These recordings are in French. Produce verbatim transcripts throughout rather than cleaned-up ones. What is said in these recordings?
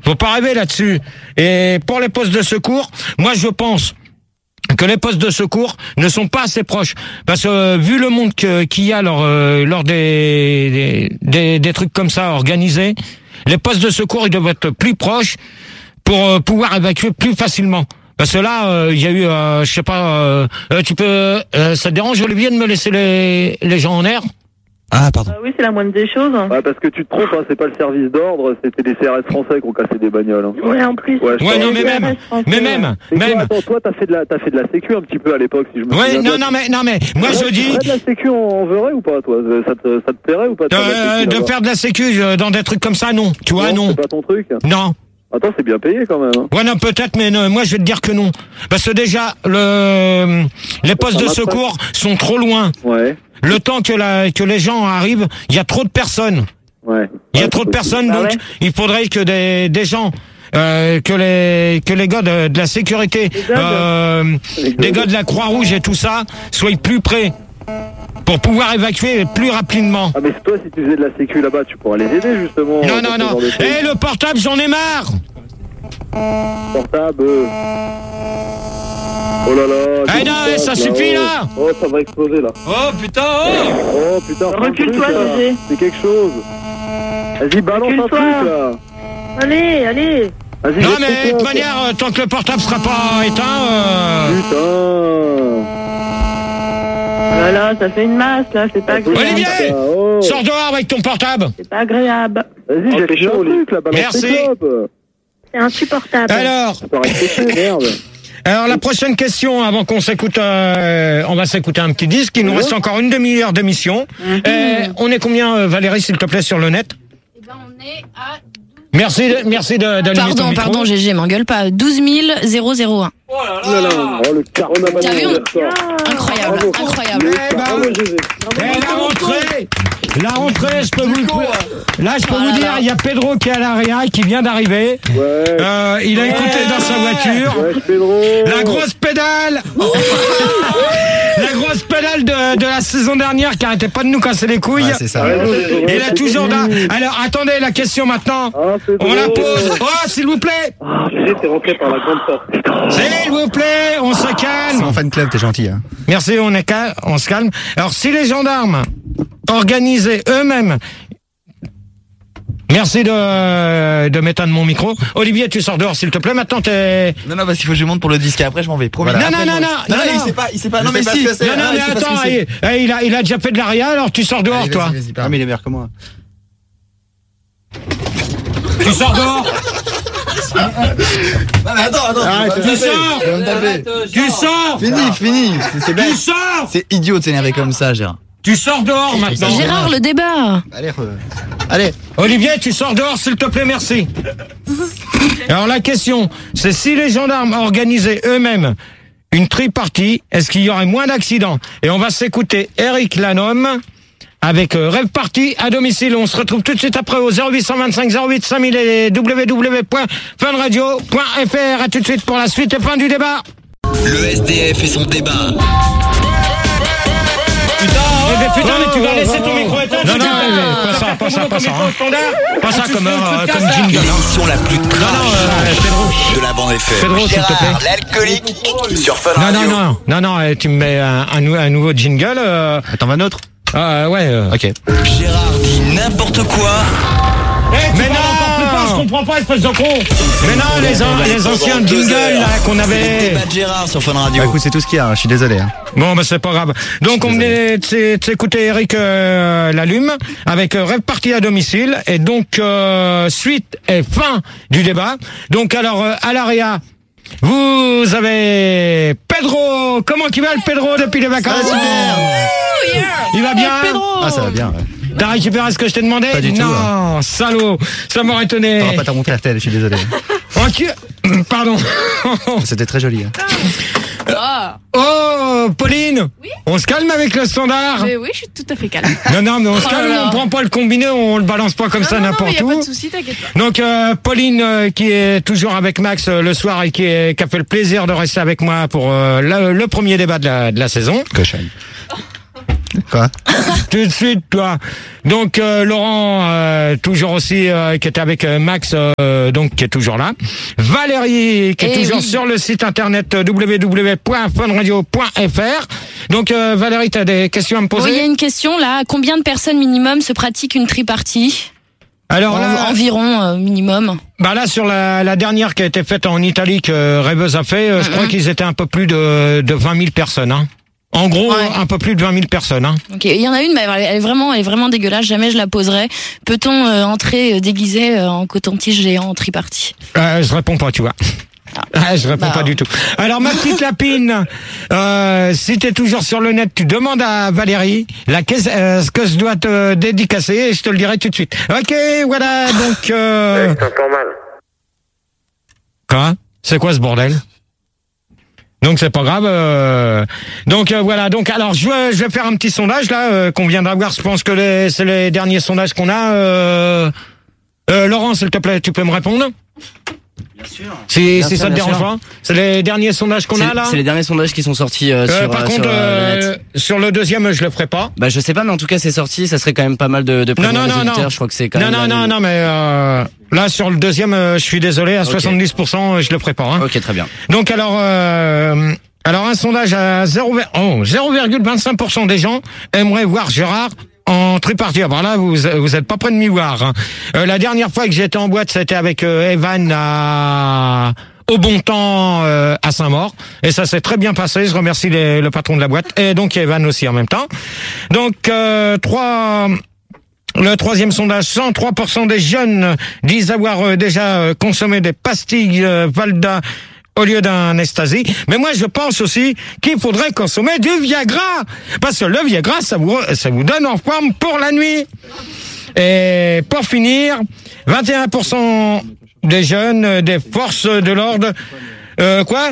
Faut pas rêver là-dessus. Et pour les postes de secours, moi je pense que les postes de secours ne sont pas assez proches. Parce que euh, vu le monde que, qu'il y a lors, euh, lors des, des, des, des trucs comme ça organisés, les postes de secours ils doivent être plus proches pour euh, pouvoir évacuer plus facilement. Parce que là, euh, il y a eu, euh, je sais pas, euh, euh, tu peux, euh, ça te dérange Olivier de me laisser les, les gens en air? Ah, pardon. Ah oui, c'est la moindre des choses. Ouais, parce que tu te trompes, hein, c'est pas le service d'ordre, c'était les C R S français qui ont cassé des bagnoles. Hein. Ouais, en plus. Ouais, Ouais, non, mais même, mais même, Et toi, même. attends, toi, t'as fait de la, t'as fait de la sécu un petit peu à l'époque, si je me Ouais, souviens. non, non, mais, non, mais, moi, Ouais, je tu dis, ferais de la sécu en, en verrais ou pas, toi? Ça te, ça te plairait ou pas? de faire de la euh, sécu, de là-bas faire de la sécu euh, dans des trucs comme ça, non. Tu vois, non. C'est pas ton truc? Non. Attends, c'est bien payé quand même. Hein. Ouais, non, peut-être, mais non, moi, je vais te dire que non. Parce que déjà, le, les postes de secours sont trop loin. Ouais. Le temps que la, que les gens arrivent, il y a trop de personnes. Ouais. Il y a Ouais, trop de personnes, Ah donc ouais. il faudrait que des, des gens, euh, que les, que les gars de, de la sécurité, Les gars de- euh, Les des gars gars de la Croix-Rouge et tout ça, soient plus près pour pouvoir évacuer plus rapidement. Ah, mais toi, si tu faisais de la sécu là-bas, tu pourrais les aider justement. Non, dans non, ce non. genre de choses. Eh, le portable, j'en ai marre. Portable. euh. Oh là là. Eh qu'est-ce non, qui se ça passe, suffit, oh. là. Oh, ça va exploser là. Oh putain, oh. Oh putain. prends le Recule-toi, truc, là. José. C'est quelque chose. Vas-y, balance un Recule-toi. truc là. Allez, allez. Vas-y, Non, jette mais ton de toute truc. manière, euh, tant que le portable sera pas éteint, euh... Putain. Oh là là, ça fait une masse, là. C'est pas agréable. Olivier, Oh. sors dehors avec ton portable. C'est pas agréable. Vas-y, Oh, jette t'es un chaud, truc là, balance Merci. tes clopes. C'est insupportable. Alors, Ça peut rester merde. Alors la prochaine question, avant qu'on s'écoute, euh, on va s'écouter un petit disque. Il nous reste encore une demi-heure d'émission. Mhm. Euh, on est combien, euh, Valérie, s'il te plaît, sur le net? Eh ben, on est à... Merci, de, merci de, d'allumer ton Pardon, micro. pardon, G G, m'engueule pas. douze mille un. Oh là là. Oh le carton. T'as vu, on- Incroyable, Bravo. incroyable. Eh ben, Bravo, José. eh, la rentrée, la rentrée, je peux vous, là, je peux Oh vous là dire, là. il y a Pedro qui est à l'arrière, qui vient d'arriver. Ouais. Euh, il a écouté dans sa voiture. Ouais, Pedro. La grosse pédale La grosse pédale de, de la saison dernière qui arrêtait pas de nous casser les couilles. Ouais, c'est ça. Raison, Pedro. Il a toujours d'un... Alors, attendez, la question maintenant. Ah, Pedro. On la pose. Oh, s'il vous plaît. Ah, José, t'es rentré par la grande porte. S'il vous plaît, on se C'est calme. mon fan club, t'es gentil. Hein. Merci, on est cal- on se calme. Alors, si les gendarmes organisaient eux-mêmes... Merci de, de m'éteindre mon micro. Olivier, tu sors dehors, s'il te plaît. Maintenant, t'es... Non, non, parce qu'il faut que je monte pour le disque et après je m'en vais. Promis. Non, non, Après, non, je m'en non, vais. non, il non. sait pas, il sait pas. Je Non, mais sais pas si. ce que c'est. Non, non, Ah, mais il sait pas ce attends, que c'est. il, eh, il a, il a déjà fait de l'aria, alors tu sors dehors, Allez, toi. vas-y, vas-y, Ah, pars. mais il est meilleur que moi. Tu sors dehors. Non, mais attends, attends. Arrête, tu vas tu me taper. sors. Tu vas me taper. Tu sors. Fini, fini. C'est- C'est bête. Tu sors. C'est idiot de s'énerver comme ça, Gérard. Tu sors dehors maintenant. Gérard, le débat. Allez, re- allez. Olivier, tu sors dehors, s'il te plaît, merci. Alors la question, c'est si les gendarmes organisaient eux-mêmes une tripartie, est-ce qu'il y aurait moins d'accidents? Et on va s'écouter Eric Lanhomme avec euh, Rêve Party à domicile. On se retrouve tout de suite après au zéro huit cent vingt-cinq zéro huit cinq mille et w w w point funradio point f r. À tout de suite pour la suite et fin du débat. Le S D F et son débat. Eh ben, putain, mais tu vas laisser ton micro éteint. Non, non, mais pas ça, pas ça, pas ça. hein. Pas ça comme, euh, comme jingle. L'émission la plus Non, non, crash euh, Pedro. de la bande F M. Pedro, s'il te Gérard, plaît. l'alcoolique sur Fun Non, Radio. non, non, non, non, eh, tu me mets un, un, nou- un nouveau jingle. Euh, Attends, un autre. ah, ouais. Euh. Ok. Gérard dit n'importe quoi. Mais non, je comprends pas, espèce de con. Mais non, les, an- les anciens jingles là qu'on C'est le avait. débat de Gérard sur Fun Radio. Bah, écoute, c'est tout ce qu'il y a. hein. Je suis désolé. Hein. Bon, bah c'est pas grave. Donc on venait de s'é- de s'écouter Eric euh, Lalume avec euh, Rêve Party à domicile et donc euh, suite et fin du débat. Donc alors euh, à l'Aria, vous avez Pedro. Comment qu'il va le Pedro depuis les vacances? Il va bien. Ah, ça va bien. Ouais. T'as récupéré ce que je t'ai demandé? Pas du tout, Non, salaud. Ça m'aurait étonné. On va pas te remontrer la tête. Je suis désolé. Ok. Pardon. C'était très joli. Hein. Oh, Pauline. Oui. On se calme avec le standard. Mais oui, je suis tout à fait calme. Non, non, mais on se Oh calme, là là. on prend pas le combiné, on le balance pas comme Non, ça non, non, n'importe mais y a où. pas de souci, t'inquiète pas. Donc euh, Pauline euh, qui est toujours avec Max euh, le soir et qui, est, qui a fait le plaisir de rester avec moi pour euh, le, le premier débat de la, de la saison. Cochonne. Quoi? Tout de suite, toi. Donc euh, Laurent, euh, toujours aussi, euh, qui était avec euh, Max, euh, donc qui est toujours là. Valérie, qui est Eh toujours oui. sur le site internet w w w point fun radio point f r. Donc euh, Valérie, t'as des questions à me Bon, poser? il y a une question là. Combien de personnes minimum se pratiquent une tripartie? Alors là, En- Environ euh, minimum. bah là sur la, la dernière qui a été faite en Italie que Rêveuse a fait, euh, je Mhm. crois qu'ils étaient un peu plus de, de vingt mille personnes. Hein. En gros, Ouais. un peu plus de vingt mille personnes. Hein. Ok, il y en a une, mais elle est vraiment, elle est vraiment dégueulasse. Jamais je la poserai. Peut-on euh, entrer euh, déguisé euh, en coton-tige géant en tripartie? Euh, je réponds pas, tu vois. Ah, je réponds Bah, pas du tout. Alors ma petite lapine, euh, si t'es toujours sur le net, tu demandes à Valérie la caisse, euh, ce que je dois te dédicacer et je te le dirai tout de suite. Ok, voilà, donc... Euh... t'entends mal. Quoi? C'est quoi ce bordel? Donc c'est pas grave. Euh... Donc euh, voilà. Donc alors je vais, je vais faire un petit sondage là euh, qu'on vient d'avoir. Je pense que les, c'est les derniers sondages qu'on a. Euh... Euh, Laurent, s'il te plaît, tu peux me répondre? Bien sûr. Si, Bien si sûr, ça te bien dérange sûr. pas. C'est les derniers sondages qu'on a là. C'est les derniers sondages qui sont sortis euh, Euh, sur, par euh, contre, sur, euh, le euh, net. sur le deuxième, je le ferai pas. Bah je sais pas, mais en tout cas c'est sorti. Ça serait quand même pas mal de, de Non, prévenir non, les non, auditeurs. non. Je crois que c'est quand Non, même. non, non, non, mais euh, là sur le deuxième, euh, je suis désolé, à Ok. soixante-dix pour cent, je le ferai pas. Hein. Ok, très bien. Donc alors, euh, alors un sondage à zéro virgule vingt-cinq pour cent des gens aimeraient voir Gérard en tripartie. Alors là, vous vous êtes pas près de m'y voir. Hein. Euh, la dernière fois que j'étais en boîte, c'était avec euh, Evan à au bon temps euh, à Saint-Maur, et ça s'est très bien passé. Je remercie les, le patron de la boîte et donc Evan aussi en même temps. Donc euh, trois. Le troisième sondage, cent trois pour cent des jeunes disent avoir euh, déjà euh, consommé des pastilles euh, Valda au lieu d'un Ecstasy. Mais moi, je pense aussi qu'il faudrait consommer du Viagra. Parce que le Viagra, ça vous, ça vous donne en forme pour la nuit. Et pour finir, vingt et un pour cent des jeunes euh, des forces de l'ordre, euh, quoi?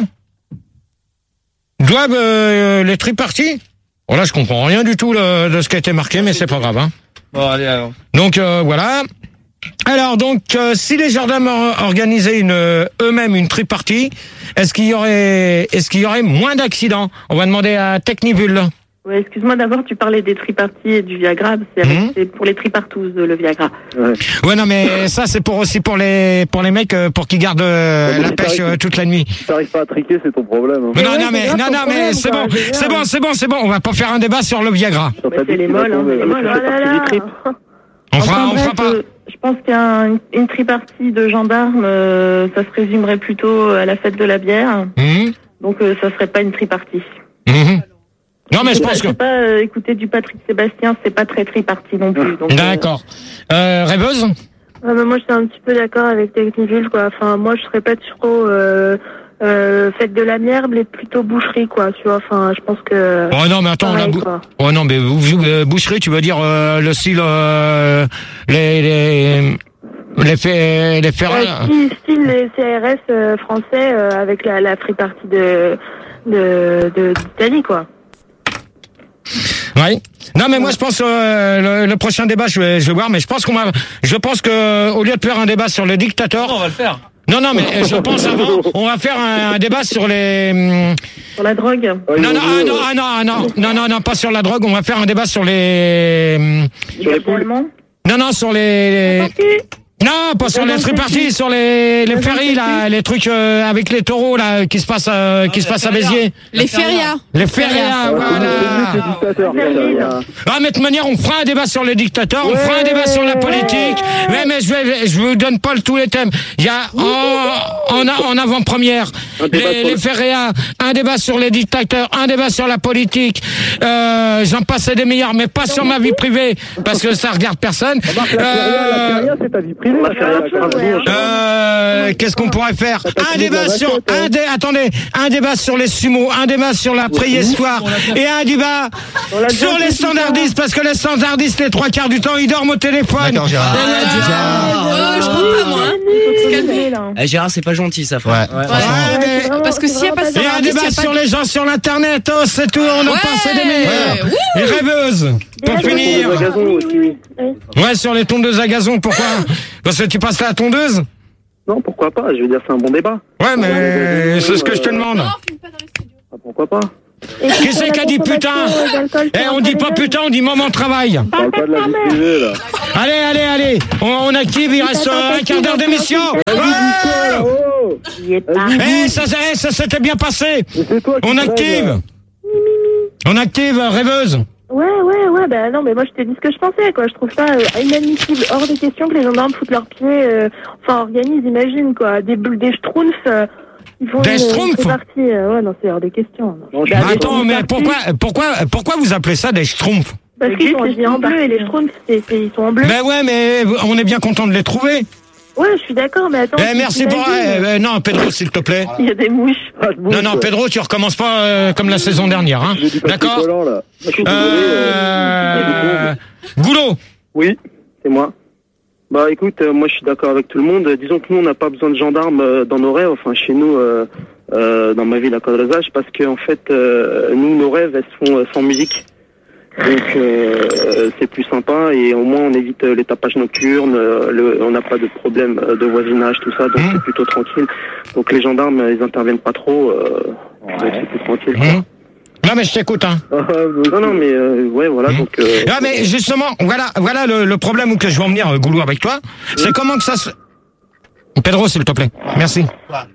Doivent euh, les triparties? Bon, là, je comprends rien du tout là, de ce qui a été marqué, mais c'est pas grave, hein. Bon, allez alors. Donc euh, voilà. Alors donc, euh, si les gendarmes or- organisaient une, euh, eux-mêmes une tripartie, est-ce qu'il y aurait, est-ce qu'il y aurait moins d'accidents? On va demander à Technivul. Ouais, excuse-moi, d'abord, tu parlais des triparties et du Viagra. C'est, avec- Mhm. c'est pour les tripartous, le Viagra. Ouais, non, mais ça c'est pour aussi pour les pour les mecs euh, pour qu'ils gardent euh, Ouais, mais la c'est pêche pareil. euh, toute la nuit. Si t'arrives pas à triquer, c'est ton problème. Hein. Mais non, ouais, non, c'est mais grave non, ton non, mais problème, c'est quoi, bon, je veux dire. c'est bon, c'est bon, c'est bon. On va pas faire un débat sur le Viagra. T'as Ouais, pas c'est dit les qu'il va molles, hein, tomber, c'est les là, molles. ça fait Oh là partie là. des tripes. On fera, Enfin, on fera bref, pas. euh, je pense qu'une une tripartie de gendarmes, euh, ça se résumerait plutôt à la fête de la bière. Mhm, Donc, euh, ça serait pas une tripartie. mhm. Non, mais je C'est pense pas, que. c'est pas euh, écouter du Patrick Sébastien, c'est pas très tripartie non plus. Donc, euh, D'accord. Euh, Rêveuse. Ouais, mais moi, je suis un petit peu d'accord avec Techniville, quoi. Enfin, moi, je serais pas trop euh, euh, fête de la bière, mais plutôt boucherie, quoi. Tu vois, enfin, je pense que. Oh non, mais attends, pareil, la bou- quoi. oh non, mais bou- bou- euh, boucherie, tu veux dire euh, le style euh, les les les faits les faits. Euh, style, style les C R S euh, français euh, avec la, la free party de de de- d'Italie, quoi. Oui. Non, mais moi je pense euh, le, le prochain débat, je vais je vais voir, mais je pense qu'on va, je pense que au lieu de faire un débat sur le dictateur, On va le faire. non non, mais euh, je pense avant, on va faire un, un débat sur les. hum, sur la drogue. Ouais, Non ils non vont ah, jouer, non ouais. ah, non ah, non non non non pas sur la drogue, on va faire un débat sur les. hum, Sur les poules. Allemand. Non non sur les. Non, pas sur les triparties, sur les les ferries là, les trucs euh, avec les taureaux là qui se passent euh, qui se passent à Béziers. Les férias. Les férias, Ouais, c'est voilà. le dictateur, ça, ça, ça. Ah, mais de toute manière, on fera un débat sur les dictateurs, on fera un débat sur la politique. Mais, mais je vais, je vous donne pas le- tous les thèmes. Il y a en, en, a- en avant-première Un débat les, sur les le- férias, un débat sur les dictateurs, un débat sur la politique. Euh, j'en passe des meilleurs, mais pas sur ma vie privée parce que ça regarde personne. Marc, la feria, la feria, c'est ta vie privée. La feria, la Strasbourg. Euh, qu'est-ce qu'on pourrait faire? Un débat sur, un dé, attendez, un débat sur les sumos, un débat sur la préhistoire et un débat sur les standardistes parce que les standardistes, les trois quarts du temps, ils dorment au téléphone. D'accord, Gérard. Oh, je crois pas, moi. hein. Se calmer, là. Eh, Gérard, c'est pas gentil ça, Ouais. frère. Ouais, Franchement. mais- c'est vraiment- Parce que c'est s'il y a vraiment pas et ça, un indice, débat y a pas sur de- les gens sur l'internet, oh c'est tout, on en Ouais. passe des meilleurs. Wouh. Et rêveuse, pour Bien, finir. oui, oui, oui, oui. Ouais, sur les tondeuses à gazon, pourquoi? Parce que tu passes la tondeuse? Non, pourquoi pas? Je veux dire, c'est un bon débat. Ouais, mais c'est ce que je te demande. Ah, pourquoi pas? Et puis Qui pour c'est la qui a dit putain? consommation d'alcool Eh, sur on un dit pas téléphone. putain, on dit moment de travail. On parle pas de la vie privée, là. Allez, allez, allez, on, on active, il reste euh, un quart d'heure d'émission. Ouais. Oh J'y ai pas. Eh, ça, ça, ça s'était bien passé. Mais c'est toi qui On te active. rêves. On active, euh, rêveuse. Ouais, ouais, ouais, bah non, mais moi je t'ai dit ce que je pensais, quoi. Je trouve ça euh, inadmissible, hors des questions que les gendarmes foutent leurs pieds, euh, enfin organisent, imagine, quoi. Des boules, des schtroumpfs, euh, ils font Des une, schtroumpfs une partie, euh, ouais, non, c'est hors des questions. Non. Non, je Bah, suis des Attends, schtroumpfs mais partis, pourquoi, pourquoi, pourquoi vous appelez ça des schtroumpfs? Parce qu'ils sont habillés en bleu et les schtroumpfs, c'est, c'est, ils sont en bleu. Ben ouais, mais on est bien content de les trouver. Ouais, je suis d'accord, mais attends. Eh, tu- merci pour... t'imagines, eh, eh, non, Pedro, s'il te plaît. Il y a des mouches. pas de mouche, Non, non, ouais. Pedro, tu recommences pas euh, comme la saison dernière, hein. J'ai du papier D'accord collant, là. Je suis désolé, euh, Euh... Goulot. Oui, c'est moi. Bah écoute, euh, moi je suis d'accord avec tout le monde. Disons que nous on n'a pas besoin de gendarmes euh, dans nos rêves, enfin chez nous, euh, euh, dans ma ville à Côte-d'Azur, parce que en fait, euh, nous nos rêves elles se font euh, sans musique. Donc euh, c'est plus sympa et au moins on évite euh, les tapages nocturnes, euh, le, on n'a pas de problème euh, de voisinage, tout ça, donc Mmh. c'est plutôt tranquille. Donc les gendarmes euh, ils interviennent pas trop, euh, donc c'est plus tranquille. quoi. Mmh. Non, mais je t'écoute, hein. Non non mais euh, ouais voilà Mmh. donc. Euh, Ah, mais justement, voilà, voilà le, le problème où que je veux en venir, euh, Goulot, avec toi. C'est comment que ça se... Pedro, s'il te plaît. Merci.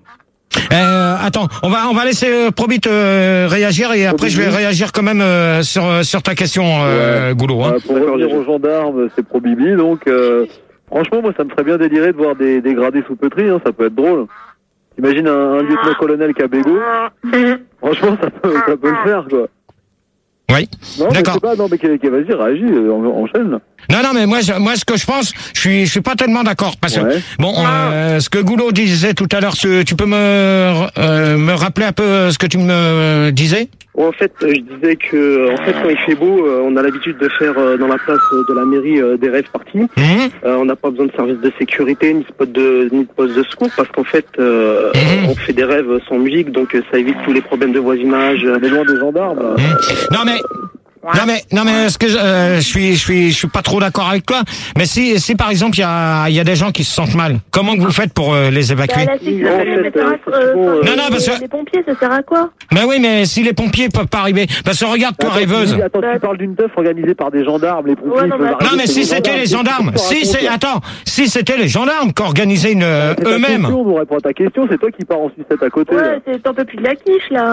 Euh, attends, on va on va laisser euh, Probit euh, réagir et après je vais réagir quand même euh, sur euh, sur ta question, euh, Goulot. Hein. Euh, pour revenir aux gendarmes, c'est pro Bibi, donc euh, franchement, moi, ça me ferait bien délirer de voir des, des gradés sous pétri, hein, ça peut être drôle. Imagine un, un lieutenant-colonel qui a bégo, franchement, ça peut, ça peut le faire, quoi. Oui. Non, mais D'accord. c'est pas, non, mais qu'est- qu'est- vas-y, réagis, euh, en- enchaîne. Non, non, mais moi, je, moi, ce que je pense, je suis, je suis pas tellement d'accord parce que Ouais. bon, euh, ce que Goulot disait tout à l'heure, ce- tu peux me euh, me rappeler un peu ce que tu me disais? Ouais, en fait, euh, je disais que, en fait, quand il fait beau, euh, on a l'habitude de faire euh, dans la place euh, de la mairie euh, des rêves parties. Mmh. Euh, on n'a pas besoin de service de sécurité, ni de spot de, ni de poste de secours, parce qu'en fait, euh, Mmh. on fait des rêves sans musique, donc euh, ça évite tous les problèmes de voisinage. On est loin des gendarmes. là. Mmh. Non mais. Non mais non mais ce que je, euh, je suis je suis je suis pas trop d'accord avec toi. Mais si si par exemple il y a il y a des gens qui se sentent mal, comment que vous faites pour euh, les évacuer? Bah, la sécurité, En fait, mais ça sert à- euh, euh, bon, enfin, euh, Non, non, parce que- les pompiers, ça sert à quoi? Ben oui, mais si les pompiers peuvent pas arriver, parce que regarde toi Attends, rêveuse. tu- Attends, tu parles d'une teuf organisée par des gendarmes, les pompiers. Ouais, ils non, peuvent mais- arriver, Non mais c'est si des c'était les gendarmes, Qu'est-ce que tu si c'est racontes, là attends, si c'était les gendarmes qui organisaient une euh, C'est ta eux-mêmes. question, nous répond à ta question, c'est toi qui pars en sucette à côté. là. Ouais, c'est t'en peux plus de la quiche, là.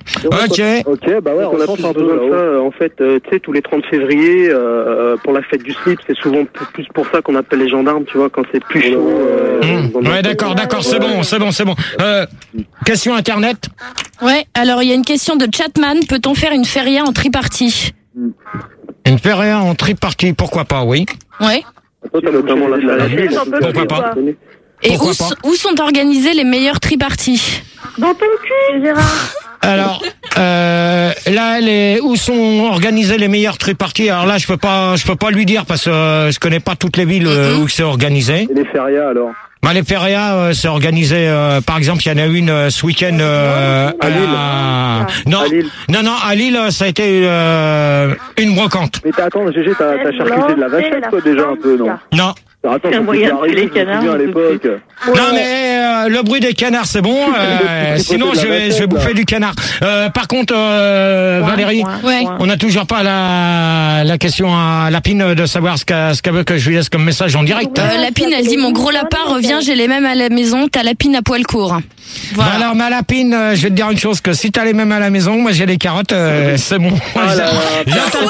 Ok. Ok, bah ouais, Donc, on on a change plus un peu besoin de ça. là-haut. euh, En fait, euh, tu sais, tous les trente février, euh, pour la fête du slip, c'est souvent plus, plus pour ça qu'on appelle les gendarmes, tu vois, quand c'est plus chaud. euh, Mmh. dans nos- Ouais, d'accord, d'accord, c'est bon, c'est bon, c'est bon. Euh, question internet. Ouais, alors il y a une question de Chatman. Peut-on faire une feria en tripartie? Une feria en tripartie, pourquoi pas, oui. Ouais. Toi, t'as Notamment la la famille. T'en peux Pourquoi plus, pas quoi. Et Pourquoi où, pas s- où sont organisées les meilleures triparties? Dans ton cul, Gérard. Alors, euh, là, les, où sont organisées les meilleures triparties? Alors là, je peux pas, je peux pas lui dire parce que euh, je connais pas toutes les villes euh, où c'est organisé. Et les férias, alors? Bah, les férias, euh, c'est organisé. Euh, par exemple, il y en a une euh, ce week-end euh, À Lille. à- Non, À Lille. non, non, à Lille, ça a été euh, une brocante. Mais t'as, attends, Gégé, t'as, t'as charcuté de la vachette, toi, déjà, un peu, non? Non. Attends, C'est un c'est moyen de arrivé, tuer les je me souviens canards, à on peut l'époque. Non mais euh, le bruit des canards c'est bon, euh, sinon je vais, je vais bouffer du canard. Euh, par contre euh, Valérie, Ouais. on n'a toujours pas la, la question à Lapine de savoir ce qu'elle ce qu'elle veut que je lui laisse comme message en direct. Euh, Lapine, elle dit mon gros lapin revient, j'ai les mêmes à la maison, t'as Lapine à poil court. Bah Voilà. alors ma Lapine, euh, je vais te dire une chose, que si t'as les mêmes à la maison, moi j'ai les carottes, euh, c'est bon. J'attends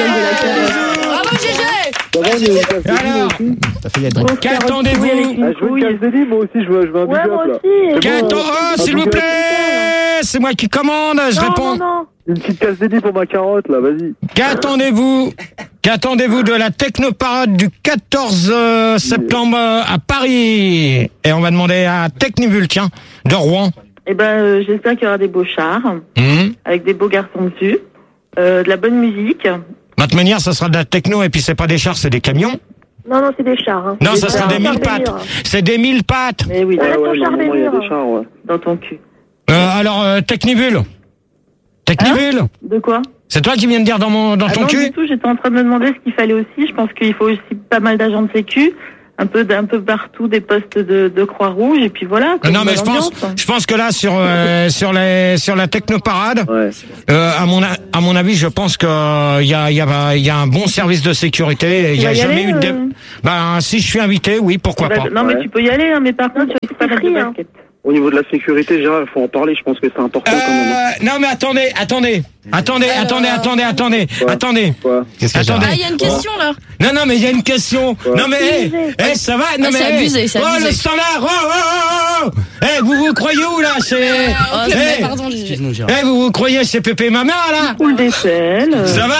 Bravo Gégé. Ça va, on est une casse de Alors, lit aussi? Ça fait y a de... qu'attendez-vous? Ah, je veux une casse de lit, moi aussi, je veux, je veux un big Ouais, up, moi là. aussi. C'est Qu'attends- bon, oh, un s'il big vous up. plaît, c'est moi qui commande, je Non, réponds. non, non. Une petite casse de lit pour ma carotte, là, vas-y. Qu'attendez-vous Qu'attendez-vous de la Technoparade du quatorze euh, septembre euh, à Paris? Et on va demander à Technivul, tiens, de Rouen. Eh ben, euh, j'espère qu'il y aura des beaux chars, Hum. avec des beaux garçons dessus, euh, de la bonne musique. De toute manière, ça sera de la techno, et puis c'est pas des chars, c'est des camions. Non, non, c'est des chars. Hein. Non, C'est ça sera des mille chars pattes. murs. C'est des mille pattes. Mais oui, Ouais, Ouais, ton ouais, char normalement, il y a des des chars, ouais. dans ton cul. Euh, alors, euh, Technivul. Technivul. De quoi? C'est toi qui viens de dire dans mon, dans Ah ton non, cul? du tout, j'étais en train de me demander ce qu'il fallait aussi. Je pense qu'il faut aussi pas mal d'agents de sécu. un peu d'un peu partout des postes de, de Croix-Rouge et puis voilà. quoi, Non, mais une je bonne pense, ambiance. je pense que là sur euh, sur les sur la technoparade, Ouais. euh, à mon a- à mon avis, je pense que il y a il y a il y a un bon service de sécurité. Il y a vas y jamais aller, eu de. dé- euh Ben si je suis invité, oui, pourquoi Bah, pas. non, mais Ouais. tu peux y aller, hein, mais par contre, tu peux pas mettre de free, hein. basket. Au niveau de la sécurité, Gérard, il faut en parler. Je pense que c'est important quand même. Euh, non mais attendez, attendez, attendez, attendez, attendez, attendez, attendez. Quoi? Qu'est-ce que Attendez. Ah, il y a une question là. Non, non, mais il y a une question. Non, mais, eh, eh, ça va? Non, Ah, mais, c'est eh, abusé, c'est oh, abusé. le standard! Oh, oh, oh, oh! Eh, vous vous croyez où, là? C'est, Oh, eh, mais pardon, Gégé. Excuse-nous, Gérard. eh, vous vous croyez chez Pépé Maman, là? Poule d'aisselle. euh, Ça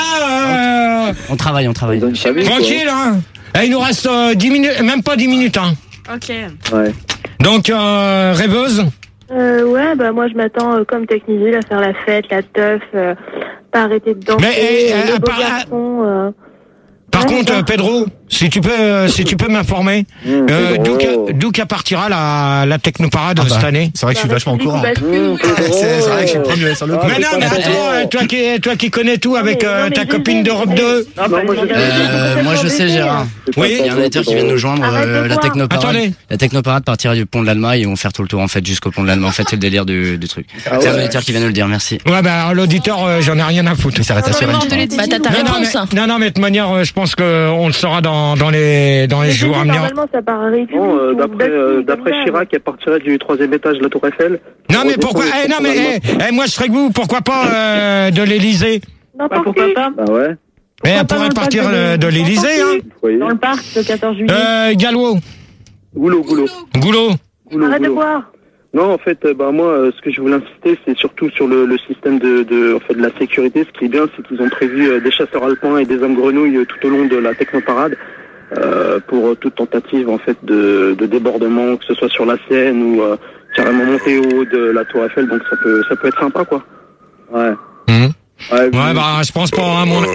va, euh, On travaille, on travaille. Ils ont une famille, quoi. tranquille, hein? Eh, il nous reste euh, dix minutes, même pas dix minutes, hein. Ok. Ouais. Donc, euh, rêveuse? Euh, ouais, bah moi je m'attends euh, comme Techniville à faire la fête, la teuf, euh, pas arrêter de danser, Mais, eh, euh, eh, le beau par- garçon. euh. Par Ouais, contre, ça. euh, Pedro, si tu peux, euh, si tu peux m'informer, Mmh, euh, Pedro. d'où qu'a- d'où qu'à partira la, la technoparade Ah bah, cette année? C'est vrai que je suis Bah, vachement au République courant. ou bascule, Mmh, quoi. C'est c'est vrai que je suis le premier sur le coup. Mais non, mais attends, euh, toi qui, toi qui connais tout avec mais- euh, non, mais ta Gégé, copine d'Europe mais- deux. Non, Non, pas moi, les je- gens- Euh, moi je sais, Gérard. Oui. Il y a un auditeur qui vient de nous joindre. Arrête de euh, la boire. technoparade. Attendez. La technoparade partira du pont de l'Alma et ils vont faire tout le tour en fait jusqu'au pont de l'Alma. En fait, c'est le délire du, du truc. Ah C'est un ouais. auditeur qui vient de nous le dire. Merci. Ouais, bah, l'auditeur, euh, j'en ai rien à foutre. Il s'arrête à Suresnes. Bah, t'as ta Non, non, réponse. mais, non, non, mais de toute manière, euh, je pense qu'on le saura dans, dans les, dans les Mais j'ai jours à dit, venir. normalement ça part à République Non, euh, ou d'après bascule, euh, comme d'après ça. Chirac, elle partirait du troisième étage de la Tour Eiffel. Non, mais Redescendre pourquoi, le eh, non, pont mais, de l'Alma. eh, eh, moi, je serais que vous, pourquoi pas, euh, de l'Élysée? Bah, N'importe pourquoi qui. pas? Ah ouais. Eh, Pourquoi elle pas pourrait dans le partir parc de- euh, de l'Élysée, hein. Vous voyez. Dans le parc le quatorze juillet. Euh, Gallo, Goulot, goulot. Goulot. goulot, Arrête de goulot. boire. Non, en fait, euh, bah moi, euh, ce que je voulais insister, c'est surtout sur le, le système de, de, en fait, de la sécurité. Ce qui est bien, c'est qu'ils ont prévu euh, des chasseurs alpins et des hommes grenouilles euh, tout au long de la technoparade euh, pour euh, toute tentative en fait de, de débordement, que ce soit sur la Seine ou euh, carrément monter au haut de la Tour Eiffel. Donc ça peut, ça peut être sympa, quoi. Ouais. Mhm. Ouais, Ouais, mais bah, je pense pas, hein, mon...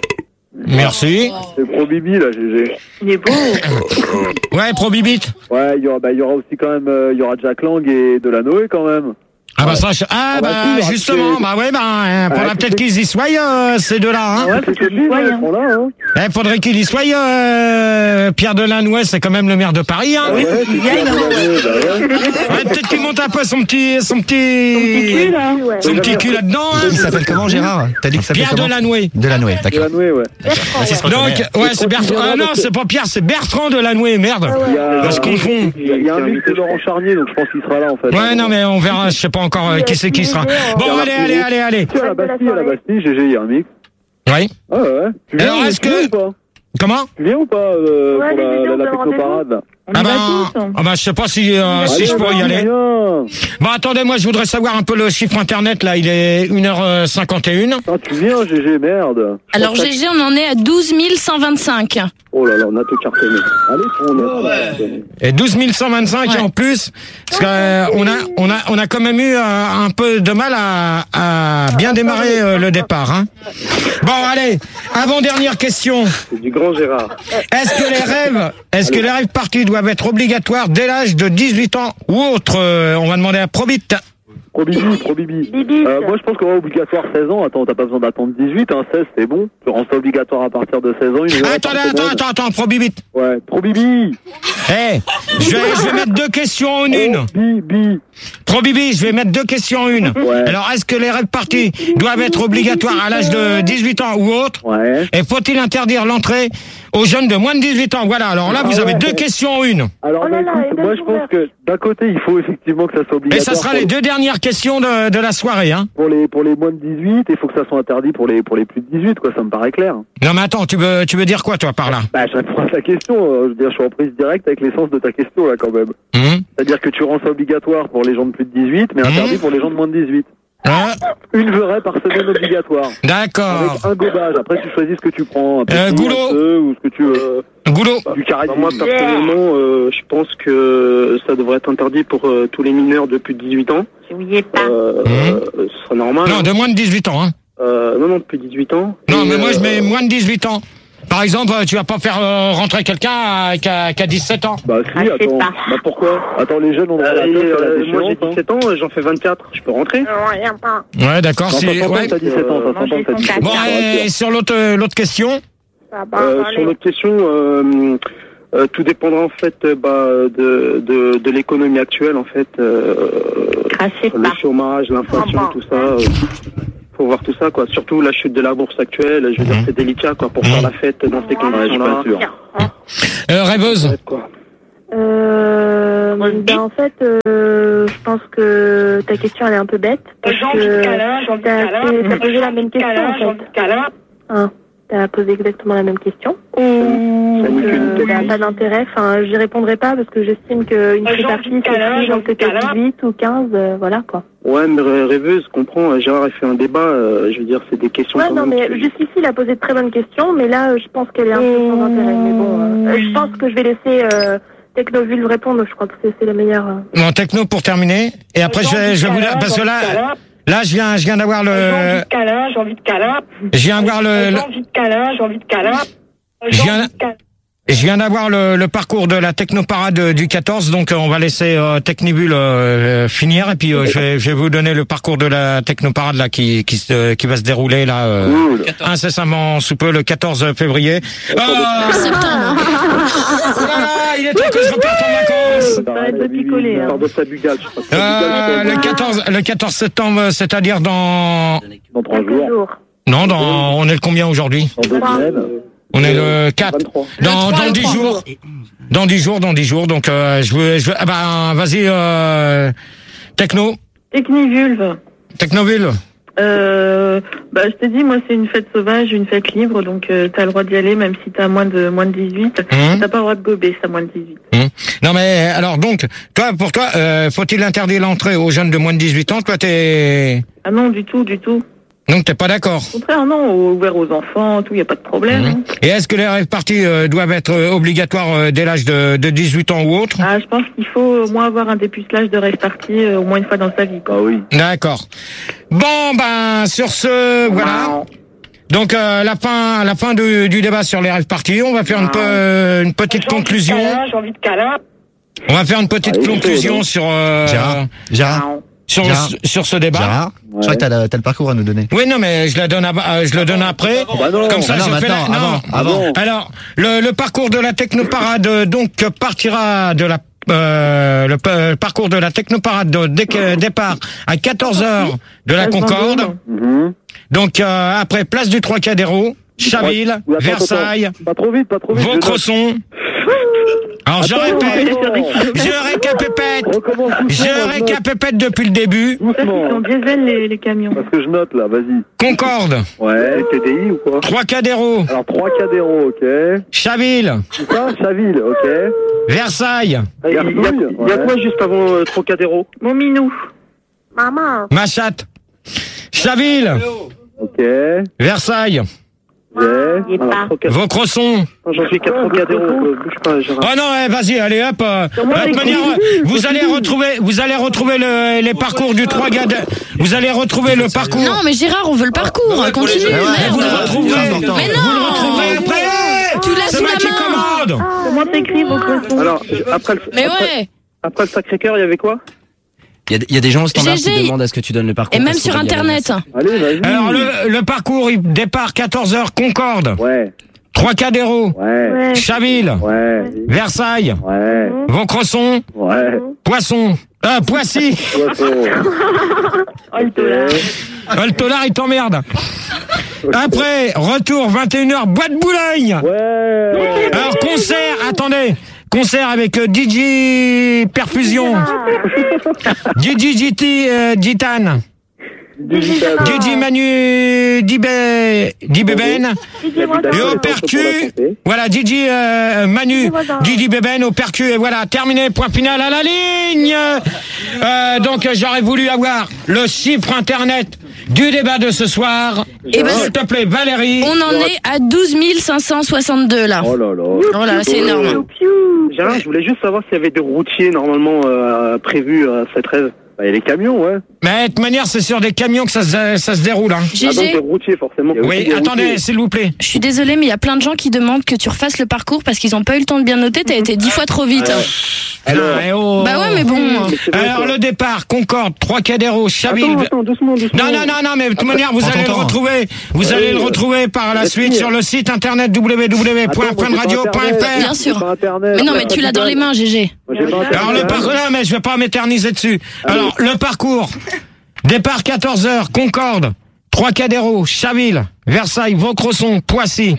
Merci. c'est pro Bibi, là, Gégé. Il est beau. Ouais, Probibit. Ouais, il y aura, bah, il y aura aussi quand même, euh, il y aura Jack Lang et Delanoë quand même. Ah, bah, ça, je- ah, Ah, bah, bah, si, il y aura justement, toutes bah, ouais, bah, euh, faudra Ouais, peut-être toutes les- qu'ils y soient, euh, ces deux-là, hein. Ouais, faut C'est qu'ils y soient, ils hein. sont là, hein. Eh, faudrait qu'il y soit. Euh, Pierre Delannoy, c'est quand même le maire de Paris. Hein. oui, Ouais, faut qu'il c'est y aille, Pierre hein. Delanoë, bah ouais. Ouais, peut-être qu'il monte un peu son petit, son petit, Petit cul, là. Ouais. son petit cul là-dedans. Hein. Il s'appelle comment, Gérard? T'as dit que ça s'appelle Pierre comment? Delannoy. Delannoy, d'accord. Delanoë, ouais. Ah, c'est ce qu'on Donc, connaît. ouais, c'est Bertrand. Ah non, c'est pas Pierre, c'est Bertrand Delannoy. Merde. Il y a, On se confond. il y a, il y a un mix de Laurent Charnier, donc je pense qu'il sera là, en fait. Ouais, non, mais on verra. Je sais pas encore euh, qui c'est qui sera. Bon, allez, allez, allez, allez. Tu sais, à la Bastille, à la Bastille, Gégé, il y a un mix. Oui. Ah ouais, ouais. Tu viens, Alors, tu est-ce viens que- ou pas? Comment? Tu viens ou pas, euh, Ouais, pour les la, vidéos la, la de technoparade, là? On Ah y bah, va tous. ah bah, je sais pas si, euh, si je pourrais y aller. Viens. Bon, attendez, moi, je voudrais savoir un peu le chiffre internet. Là, il est une heure cinquante et une. Ah, tu viens, Gégé, merde. Alors, Gégé, on en est à douze mille cent vingt-cinq. Oh là là, on a tout cartonné. Allez, on est. Et douze mille cent vingt-cinq Ouais. en plus, parce qu'on a, on a, on a quand même eu euh, un peu de mal à, à bien démarrer euh, le départ. Hein. Bon, allez, avant-dernière question. C'est du grand Gérard. Est-ce que les rêves, est-ce que les rêves partis doivent être obligatoires dès l'âge de dix-huit ans ou autre? Euh, On va demander à Probit. Pro Bibi, pro Bibi. Bibi. Euh, moi, je pense qu'on va obligatoire seize ans. Attends, t'as pas besoin d'attendre dix-huit, hein. seize, c'est bon. Tu rends ça obligatoire à partir de seize ans. Une vraie Attendez, par attends, semaine. attends, attends, Probit. Ouais, pro Bibi. Eh, je vais, je vais mettre deux questions en une. Bibi. Probibi, je vais mettre deux questions en une. Ouais. Alors, est-ce que les rêves partis doivent être obligatoires à l'âge de dix-huit ans ou autre? Ouais. Et faut-il interdire l'entrée aux jeunes de moins de dix-huit ans? Voilà, alors là, Ah vous avez ouais. deux questions en une. Alors, Oh là bah, là, écoute, et moi, belle je pense journée. que d'un côté, il faut effectivement que ça soit Et obligatoire. ça sera pour les deux dernières questions de, de la soirée, hein. Pour les, pour les moins de dix-huit, il faut que ça soit interdit pour les, pour les plus de dix-huit, quoi. Ça me paraît clair. Non, mais attends, tu veux, tu veux dire quoi, toi, par là? Bah, je réponds à ta question. euh, Je veux dire, je suis en prise directe avec l'essence de ta question, là, quand même. Hum C'est-à-dire que tu rends ça obligatoire pour les gens de plus de dix-huit, mais Mmh. interdit pour les gens de moins de dix-huit. Hein? Une vraie par semaine obligatoire. D'accord. Avec un gobage. Après, tu choisis ce que tu prends. Un peu Euh, tout, goulot. un peu, ou ce que tu veux. Goulot. Du carré. Bah, moi, personnellement, euh, je pense que ça devrait être interdit pour euh, tous les mineurs de plus de dix-huit ans. Oubliez pas. Euh, Mmh. euh, ce serait normal. Non, hein. de moins de dix-huit ans, hein. Euh, non, non, de plus de dix-huit ans. Non, Et, mais moi, je euh, mets moins de dix-huit ans. Par exemple, tu vas pas faire euh, rentrer quelqu'un à- qui a, qui a dix-sept ans. Bah, si, Ah, je sais attends. pas. Bah, pourquoi? Attends, les jeunes ont droit à euh, la et, teuf, à la euh, moi, déchéance, j'ai hein. dix-sept ans, j'en fais vingt-quatre. Je peux rentrer? Ouais, d'accord. Non, Si, ça s'entend ouais. que t'as dix-sept ans, ça Euh, s'entend que t'as dix-sept ans. Bon, et sur l'autre, euh, l'autre question. Ça va, Euh, allez. sur notre question, euh, euh, tout dépendra en fait euh, bah, de, de, de l'économie actuelle en fait. Euh, le chômage, l'inflation, tout ça. Euh, faut voir tout ça quoi. Surtout la chute de la bourse actuelle. Je veux dire, c'est délicat quoi pour faire la fête dans ces conditions-là. Euh, rêveuse. Euh, ben en fait, euh, je pense que ta question elle est un peu bête parce que t'as t'as posé la même question en fait. Hein, t'as posé exactement la même question. Donc, euh, ça n'a pas d'intérêt. Enfin, j'y répondrai pas parce que j'estime qu'une tripartie c'est pris dans peut-être dix-huit ou quinze, euh, voilà quoi. Ouais, mais rêveuse, je comprends. Gérard a fait un débat. Euh, je veux dire, c'est des questions. Ouais, non, mais jusqu'ici, il a posé de très bonnes questions, mais là, je pense qu'elle est un peu sans intérêt. Mais bon, euh, je pense que je vais laisser. Euh, Technoville répondre, je crois que c'est la meilleure. Bon, Techno pour terminer. Et après, je vais, je vais vous dire, parce que là, là, je viens, je viens d'avoir le. J'ai envie de câlin, j'ai envie de câlin. Je viens d'avoir le. J'ai envie de câlin, j'ai envie de câlin. Je viens, je viens d'avoir le, le parcours de la Technoparade du quatorze, donc euh, on va laisser euh, Technibule euh, finir, et puis euh, je, vais, je vais vous donner le parcours de la Technoparade là qui qui, se, qui va se dérouler là euh, incessamment sous peu le quatorze février. Ah, septembre. Voilà, il est temps que je reparte en vacances. Arrête de picoler. Hein. Euh, le quatorze, le quatorze septembre, c'est-à-dire dans. Dans trois jours. Non, dans. On est le combien aujourd'hui? Dans deux semaines. On est le quatre. Dans dans dix jours. Dans dix jours, dans dix jours. Donc euh, je veux, je veux. Ah ben, vas-y, euh, Techno. Technivulve. Technoville. Euh, bah, je t'ai dit, moi, c'est une fête sauvage, une fête libre, donc euh, t'as le droit d'y aller, même si t'as moins de moins de dix-huit. Mmh. T'as pas le droit de gober, si t'as moins de dix-huit. Mmh. Non mais alors donc, toi, pour toi, euh, faut-il interdire l'entrée aux jeunes de moins de dix-huit ans? Toi, t'es. Ah non, du tout, du tout. Donc t'es pas d'accord? Au contraire, non, ouvert aux enfants, tout, y a pas de problème. Mmh. Hein. Et est-ce que les rêves parties euh, doivent être euh, obligatoires euh, dès l'âge de, de dix-huit ans ou autre? Ah, je pense qu'il faut au moins avoir un dépucelage de rêve party euh, au moins une fois dans sa vie. Quoi. Ah oui. D'accord. Bon ben sur ce, voilà. Donc euh, la fin, la fin du, du débat sur les rêves parties. On va faire une, peu, une petite J'ai envie de conclusion. câlin, J'ai envie de câlin. On va faire une petite Ah, oui, conclusion c'est sur euh, Gérard, Gérard, sur Gérard. sur ce débat. Gérard, je crois que t'as le, t'as le parcours à nous donner. Oui, non, mais je la donne, à- euh, je le donne après. Bah non, Comme ça, Ah non, je fais la... maintenant, non. avant, avant. Alors, le, le parcours de la Technoparade, euh, donc, partira de la, euh, le, euh, parcours de la Technoparade de dé- départ à quatorze heures de la Concorde. Mhm. Donc, euh, après, place du Trocadéro, Chaville, Ou attends, Versailles, attends. Pas trop vite, pas trop vite. je note. Vaucresson. Alors, je Attends, répète, attends. je récapépète, Recommence doucement, je moi, je note. récapépète depuis le début. Ça, c'est en Doucement. diesel, les, les camions. Parce que je note là, vas-y. Concorde, Ouais, T D I ou quoi? Trocadéro, Alors trois Cadéro, ok. Chaville, C'est ça, Chaville, ok. Versailles, Il y a, il y a- il y a quoi juste avant euh, Trocadéro? Mon minou. Maman. Machat, Chaville, Ok. Versailles, Ok. Il est Alors, pas. Trocadéro. Vaucresson. Non, j'en suis qu'à Trocadéro. euh, Bouge pas, Gérard. Oh non, eh, vas-y, allez hop. euh, Comment de toute t'écris manière, euh, vous allez retrouver, vous allez retrouver le, les parcours du trois gars. de- Vous allez retrouver le parcours. Non, mais Gérard, on veut le parcours. Continue, Ouais, ouais, Eh, vous le merde. retrouverez. c'est important. Mais Vous le non. retrouverez après. Tu l'as C'est sous moi la qui main. commande. Comment t'écris vos croissants? Alors, je- après le, Mais après, ouais. après le Sacré-Cœur, il y avait quoi? Il y a, il y a des gens au standard G G. qui demandent à ce que tu donnes le parcours. Et même parce sur qu'il y a- Internet. Allez, vas-y. Alors le, le parcours, il départ quatorze heures Concorde, Ouais, Trocadéro, ouais, Ouais. Chaville, ouais, Versailles, ouais, Vaucresson, ouais. Poisson, ah Poissy. Poisson. Oh, le tolard. Oh, le tolard, il t'emmerde. Après, retour, vingt et une heures, Boîte Boulogne. Ouais. Alors, concert, attendez. Concert avec euh, D J Perfusion, D J G T euh, Gitane, Digital. D J Manu Dibé, Dibében, et au percu, voilà, D J euh, Manu, D J Bében au percu, et voilà, terminé, point final à la ligne. Euh, donc, euh, j'aurais voulu avoir le chiffre internet du débat de ce soir. Eh ben, S'il te plaît, Valérie. On en est à douze mille cinq cent soixante-deux là. Oh là là. Oh là, c'est énorme. Gérard, je voulais juste savoir s'il y avait des routiers normalement euh, prévus à cette rêve. Bah, et les camions, ouais. Mais de toute manière, c'est sur des camions que ça se, ça se déroule. Hein. G G. Ah, donc, t'es routier, forcément. Oui, attendez, s'il vous plaît. Je suis désolée, mais il y a plein de gens qui demandent que tu refasses le parcours parce qu'ils n'ont pas eu le temps de bien noter. T'as été dix fois trop vite. Hein. Alors, eh oh. Bah ouais, mais bon. Alors, le départ, Concorde, Trocadéro, Chaville. Attends, attends, doucement, doucement. Non, non, non, non, mais de toute manière, vous prends allez ton le temps. retrouver. Vous allez le retrouver par la suite sur le site internet w w w point fun radio point f r. Bien sûr. Pas Internet, Mais non, pas mais tu l'as dans les mains, G G. Moi, j'ai pas Internet. Alors, le parcours, non, mais je vais pas m'éterniser dessus. Alors, le parcours. Départ quatorze heures, Concorde, Trocadéro, Chaville, Versailles, Vaucresson, Poissy.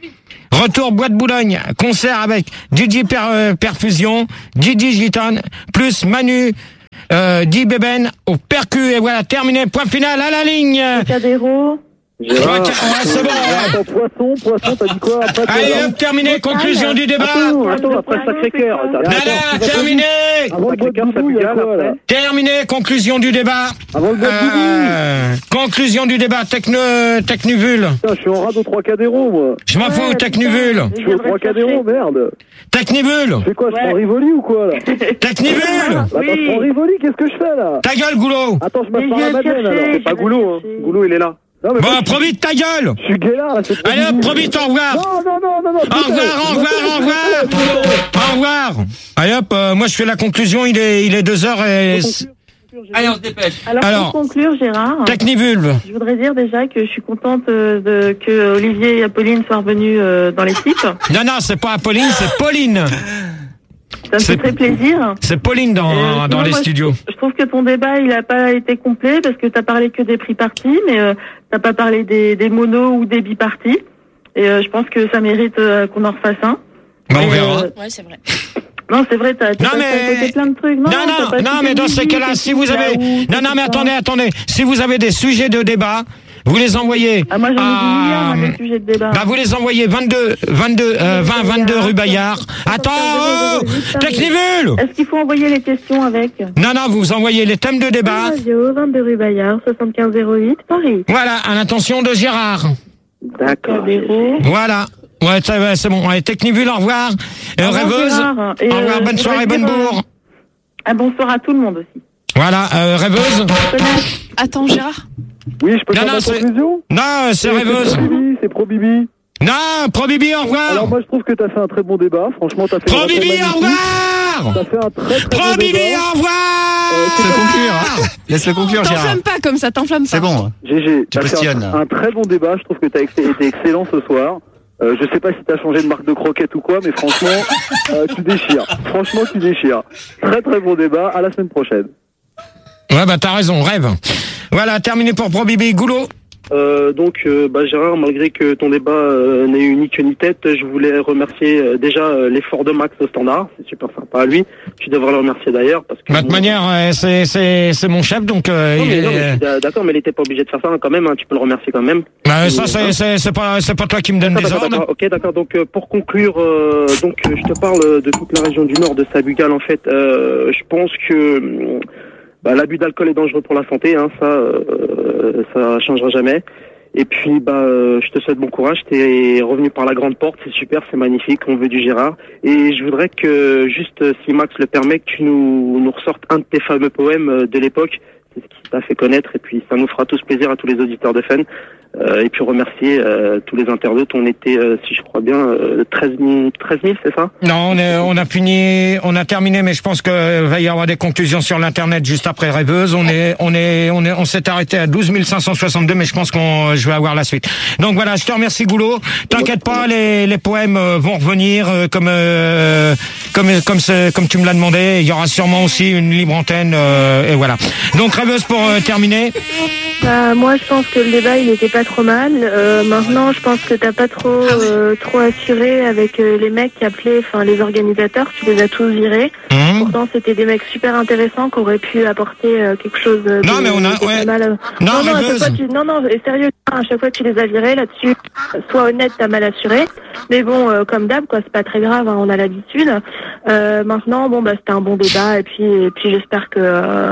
Retour Bois de Boulogne, concert avec Didi per, euh, Perfusion, Didi Gitane, plus Manu, euh, Di Beben au percu, et voilà, terminé, point final à la ligne. Trocadéro. Gérard. Ouais, c'est bon, ouais. Attends, poisson, poisson, t'as dit quoi après? Allez hop, terminé, conclusion du débat. Attends, attends, après Sacré-Cœur. Non, non, terminé. Avant le Sacré-Cœur, ça bout, il y a Pigalle, quoi, là? après. Terminé, conclusion du débat. Avant le bout Euh, conclusion du débat, Techno, Technuvule. Putain, je suis en rade au Trocadéro, moi. Je m'en fous, Ouais, Technuvule. putain. Je suis au Trocadéro, merde. Technivule. Je fais quoi, je Ouais. prends Rivoli ou quoi, là? Technivule. Attends, je prends Rivoli, qu'est-ce que je fais, là? Ta gueule, Goulot. Attends, je passe Mais par je la vais Madeleine, chercher. alors. C'est pas Goulot, hein. Goulot, il est là. Non, mais Bon, moi, trop vite, ta gueule. je suis guélard, là, c'est trop Allez hop, bizarre. trop vite, au revoir. Non, non, non, non, non. Au revoir, au revoir, au revoir. Au revoir. Allez hop, euh, moi je fais la conclusion, il est, il est deux heures et... Allez, on se dépêche. Alors, Alors, pour conclure, Gérard, Technivulve. je voudrais dire déjà que je suis contente euh, de, que Olivier et Apolline soient revenus euh, dans l'équipe. Non, non, c'est pas Apolline, c'est Pauline. Ça me C'est- fait très plaisir. C'est Pauline dans, Euh, dans sinon, les moi, studios. Je, je trouve que ton débat, il a pas été complet parce que t'as parlé que des prix partis, mais euh, t'as pas parlé des, des monos ou des bipartis. Et euh, je pense que ça mérite euh, qu'on en refasse un. Bah, on Et, verra. euh, Ouais, c'est vrai. non, c'est vrai, t'as t'as Non, passé mais- à côté plein de trucs. Non, t'as non, pas non, cité mais dans ces musique, cas-là, et si tout, vous avez... là où, Non, tout non, mais ça. attendez, attendez. Si vous avez des sujets de débat, vous les envoyez Ah, moi, j'en ai à... des milliards, hein, des sujets de débat. Bah, vous les envoyez vingt-deux, vingt-deux, euh, vingt, vingt-deux rue Bayard. Attends, oh, Technivule. Est-ce qu'il faut envoyer les questions avec? Non, non, vous envoyez les thèmes de débat. Radio, vingt-deux rue Bayard, soixante-quinze zéro huit, Paris. Voilà, à l'intention de Gérard. D'accord. Trocadéro. Voilà. Ouais, ça va, c'est bon. Allez, Technivule, au revoir. Euh, Au revoir, rêveuse. Gérard. Et, Au revoir, euh, bonne je soirée, voudrais bonne dire, bourre. Un bonsoir à tout le monde aussi. Voilà, euh, rêveuse. Attends, Gérard. Oui, je peux Non, faire non, ma c'est- conclusion? Non, c'est rêveuse. Pro Bibi, c'est Pro Bibi. Non, Pro Bibi, au revoir. Alors moi je trouve que t'as fait un très bon débat, franchement t'as fait Pro un très Bibi, magnifique. au revoir. T'as fait un très très Pro bon Bibi, débat. au revoir. Laisse-le conclure. Hein. Laisse-le conclure, Gérard. T'enflamme pas comme ça, t'enflamme pas. C'est bon. G G, Tu t'as fait postillonnes, là. un, un très bon débat, je trouve que t'as ex- été excellent ce soir. Euh, je sais pas si t'as changé de marque de croquette ou quoi, mais franchement, euh, tu déchires. Franchement, tu déchires. Très très bon débat, à la semaine prochaine. Ouais, bah, t'as raison, rêve. Voilà, terminé pour Pro Bibi. Goulot. Euh, donc, euh, bah, Gérard, malgré que ton débat euh, n'ait eu ni queue ni tête, je voulais remercier euh, déjà euh, l'effort de Max au standard. C'est super sympa à lui. Tu devrais le remercier d'ailleurs parce que. De toute manière, euh, c'est, c'est, c'est mon chef, donc, euh, Non, il mais, est... non, mais je suis d'a- d'accord, mais il était pas obligé de faire ça hein, quand même. Hein, tu peux le remercier quand même. Bah, ça, Et, c'est, hein. c'est, c'est pas, c'est pas toi qui me donne Ah, des d'accord, ordres. d'accord. Ok, d'accord. Donc euh, pour conclure, euh, donc euh, je te parle de toute la région du Nord, de Sabugal en fait. Euh, je pense que hum, bah, l'abus d'alcool est dangereux pour la santé, hein, ça, euh, ça changera jamais. Et puis bah, euh, je te souhaite bon courage. T'es revenu par la grande porte, c'est super, c'est magnifique. On veut du Gérard. Et je voudrais que juste, euh, si Max le permet, que tu nous nous ressortes un de tes fameux poèmes euh, de l'époque. C'est ce qui t'a fait connaître. Et puis ça nous fera tous plaisir à tous les auditeurs de Fun. Euh, et puis remercier euh, tous les internautes. On était, euh, si je crois bien, euh, treize mille, c'est ça? Non, on, est, on a fini, on a terminé, mais je pense que va y avoir des conclusions sur l'internet juste après Rêveuse. On est, on est, on est, on s'est arrêté à douze mille cinq cent soixante-deux, mais je pense qu'on, je vais avoir la suite. Donc voilà, je te remercie Goulot. T'inquiète pas, les, les poèmes euh, vont revenir euh, comme, euh, comme, comme, ce- comme tu me l'as demandé. Il y aura sûrement aussi une libre antenne euh, et voilà. Donc Rêveuse pour euh, terminer. Bah, moi, je pense que le débat, il était pas trop mal. Euh, maintenant, je pense que t'as pas trop, euh, trop assuré avec euh, les mecs qui appelaient, enfin, les organisateurs. Tu les as tous virés. Mmh. Pourtant, c'était des mecs super intéressants qui auraient pu apporter euh, quelque chose de, Non, mais on a- de ouais. pas mal. Non, non, non, à chaque Rêveuse. fois, tu, non, non, et sérieux, à chaque fois, tu les as virés là-dessus. Sois honnête, t'as mal assuré. Mais bon, euh, comme d'hab, quoi, c'est pas très grave, hein, on a l'habitude. Euh, maintenant, bon, bah, c'était un bon débat, et puis, et puis, j'espère que, euh,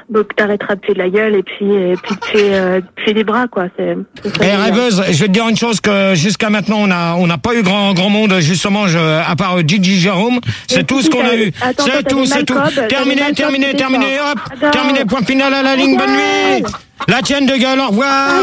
Bah, que t'arrêteras de faire de la gueule et puis, et puis de faire, euh, de faire des bras, quoi. C'est, c'est Eh, rêveuse, je vais te dire une chose que jusqu'à maintenant, on a, on n'a pas eu grand, grand monde, justement, je, à part Gigi Jérôme. C'est tout ce qu'on a eu. Attends, C'est t'as tout, des c'est tout. Malcob, t'as Terminé, des Malcob, terminé, c'est terminé, fort. hop. Attends. Terminé, point final à la ligne, bonne nuit. La tienne de gueule, au revoir.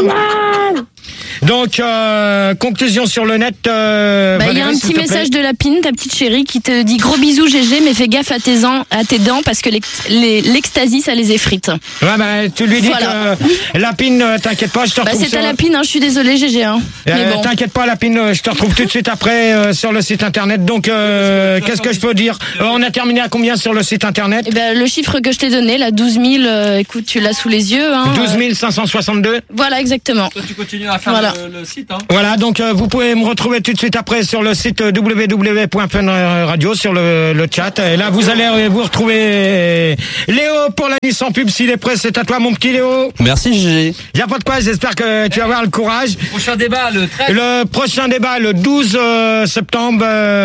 Donc, euh, conclusion sur le net. Euh, Bah, il y a Valérie, un s'il petit te plaît. message de Lapine, ta petite chérie, qui te dit gros bisous G G, mais fais gaffe à tes, en- à tes dents parce que l'ex- les- l'ecstasy, ça les effrite. Ouais, bah, tu lui dis Voilà. que Lapine, euh, t'inquiète pas, je te Bah, retrouve c'est ta sur- Lapine, hein, je suis désolée G G. Hein. Euh, Mais bon. T'inquiète pas, Lapine, euh, je te retrouve tout de suite après euh, sur le site internet. Donc, euh, qu'est-ce que je peux dire Euh, On a terminé à combien sur le site internet Eh ben, le chiffre que je t'ai donné, là, douze mille, euh, écoute, tu l'as sous les yeux. Hein, douze euh, mille cinq cent soixante-deux. Voilà, exactement. Toi, tu continues à faire Voilà. le, le site, hein. Voilà, donc euh, vous pouvez me retrouver tout de suite après sur le site euh, w w w point fun radio sur le, le chat. Et là, vous allez euh, vous retrouver Léo pour la nuit sans pub. S'il est prêt, c'est à toi, mon petit Léo. Merci G G. Y a pas de quoi, j'espère que tu vas avoir le courage. Prochain débat, le treize. Le prochain débat, le douze euh, septembre,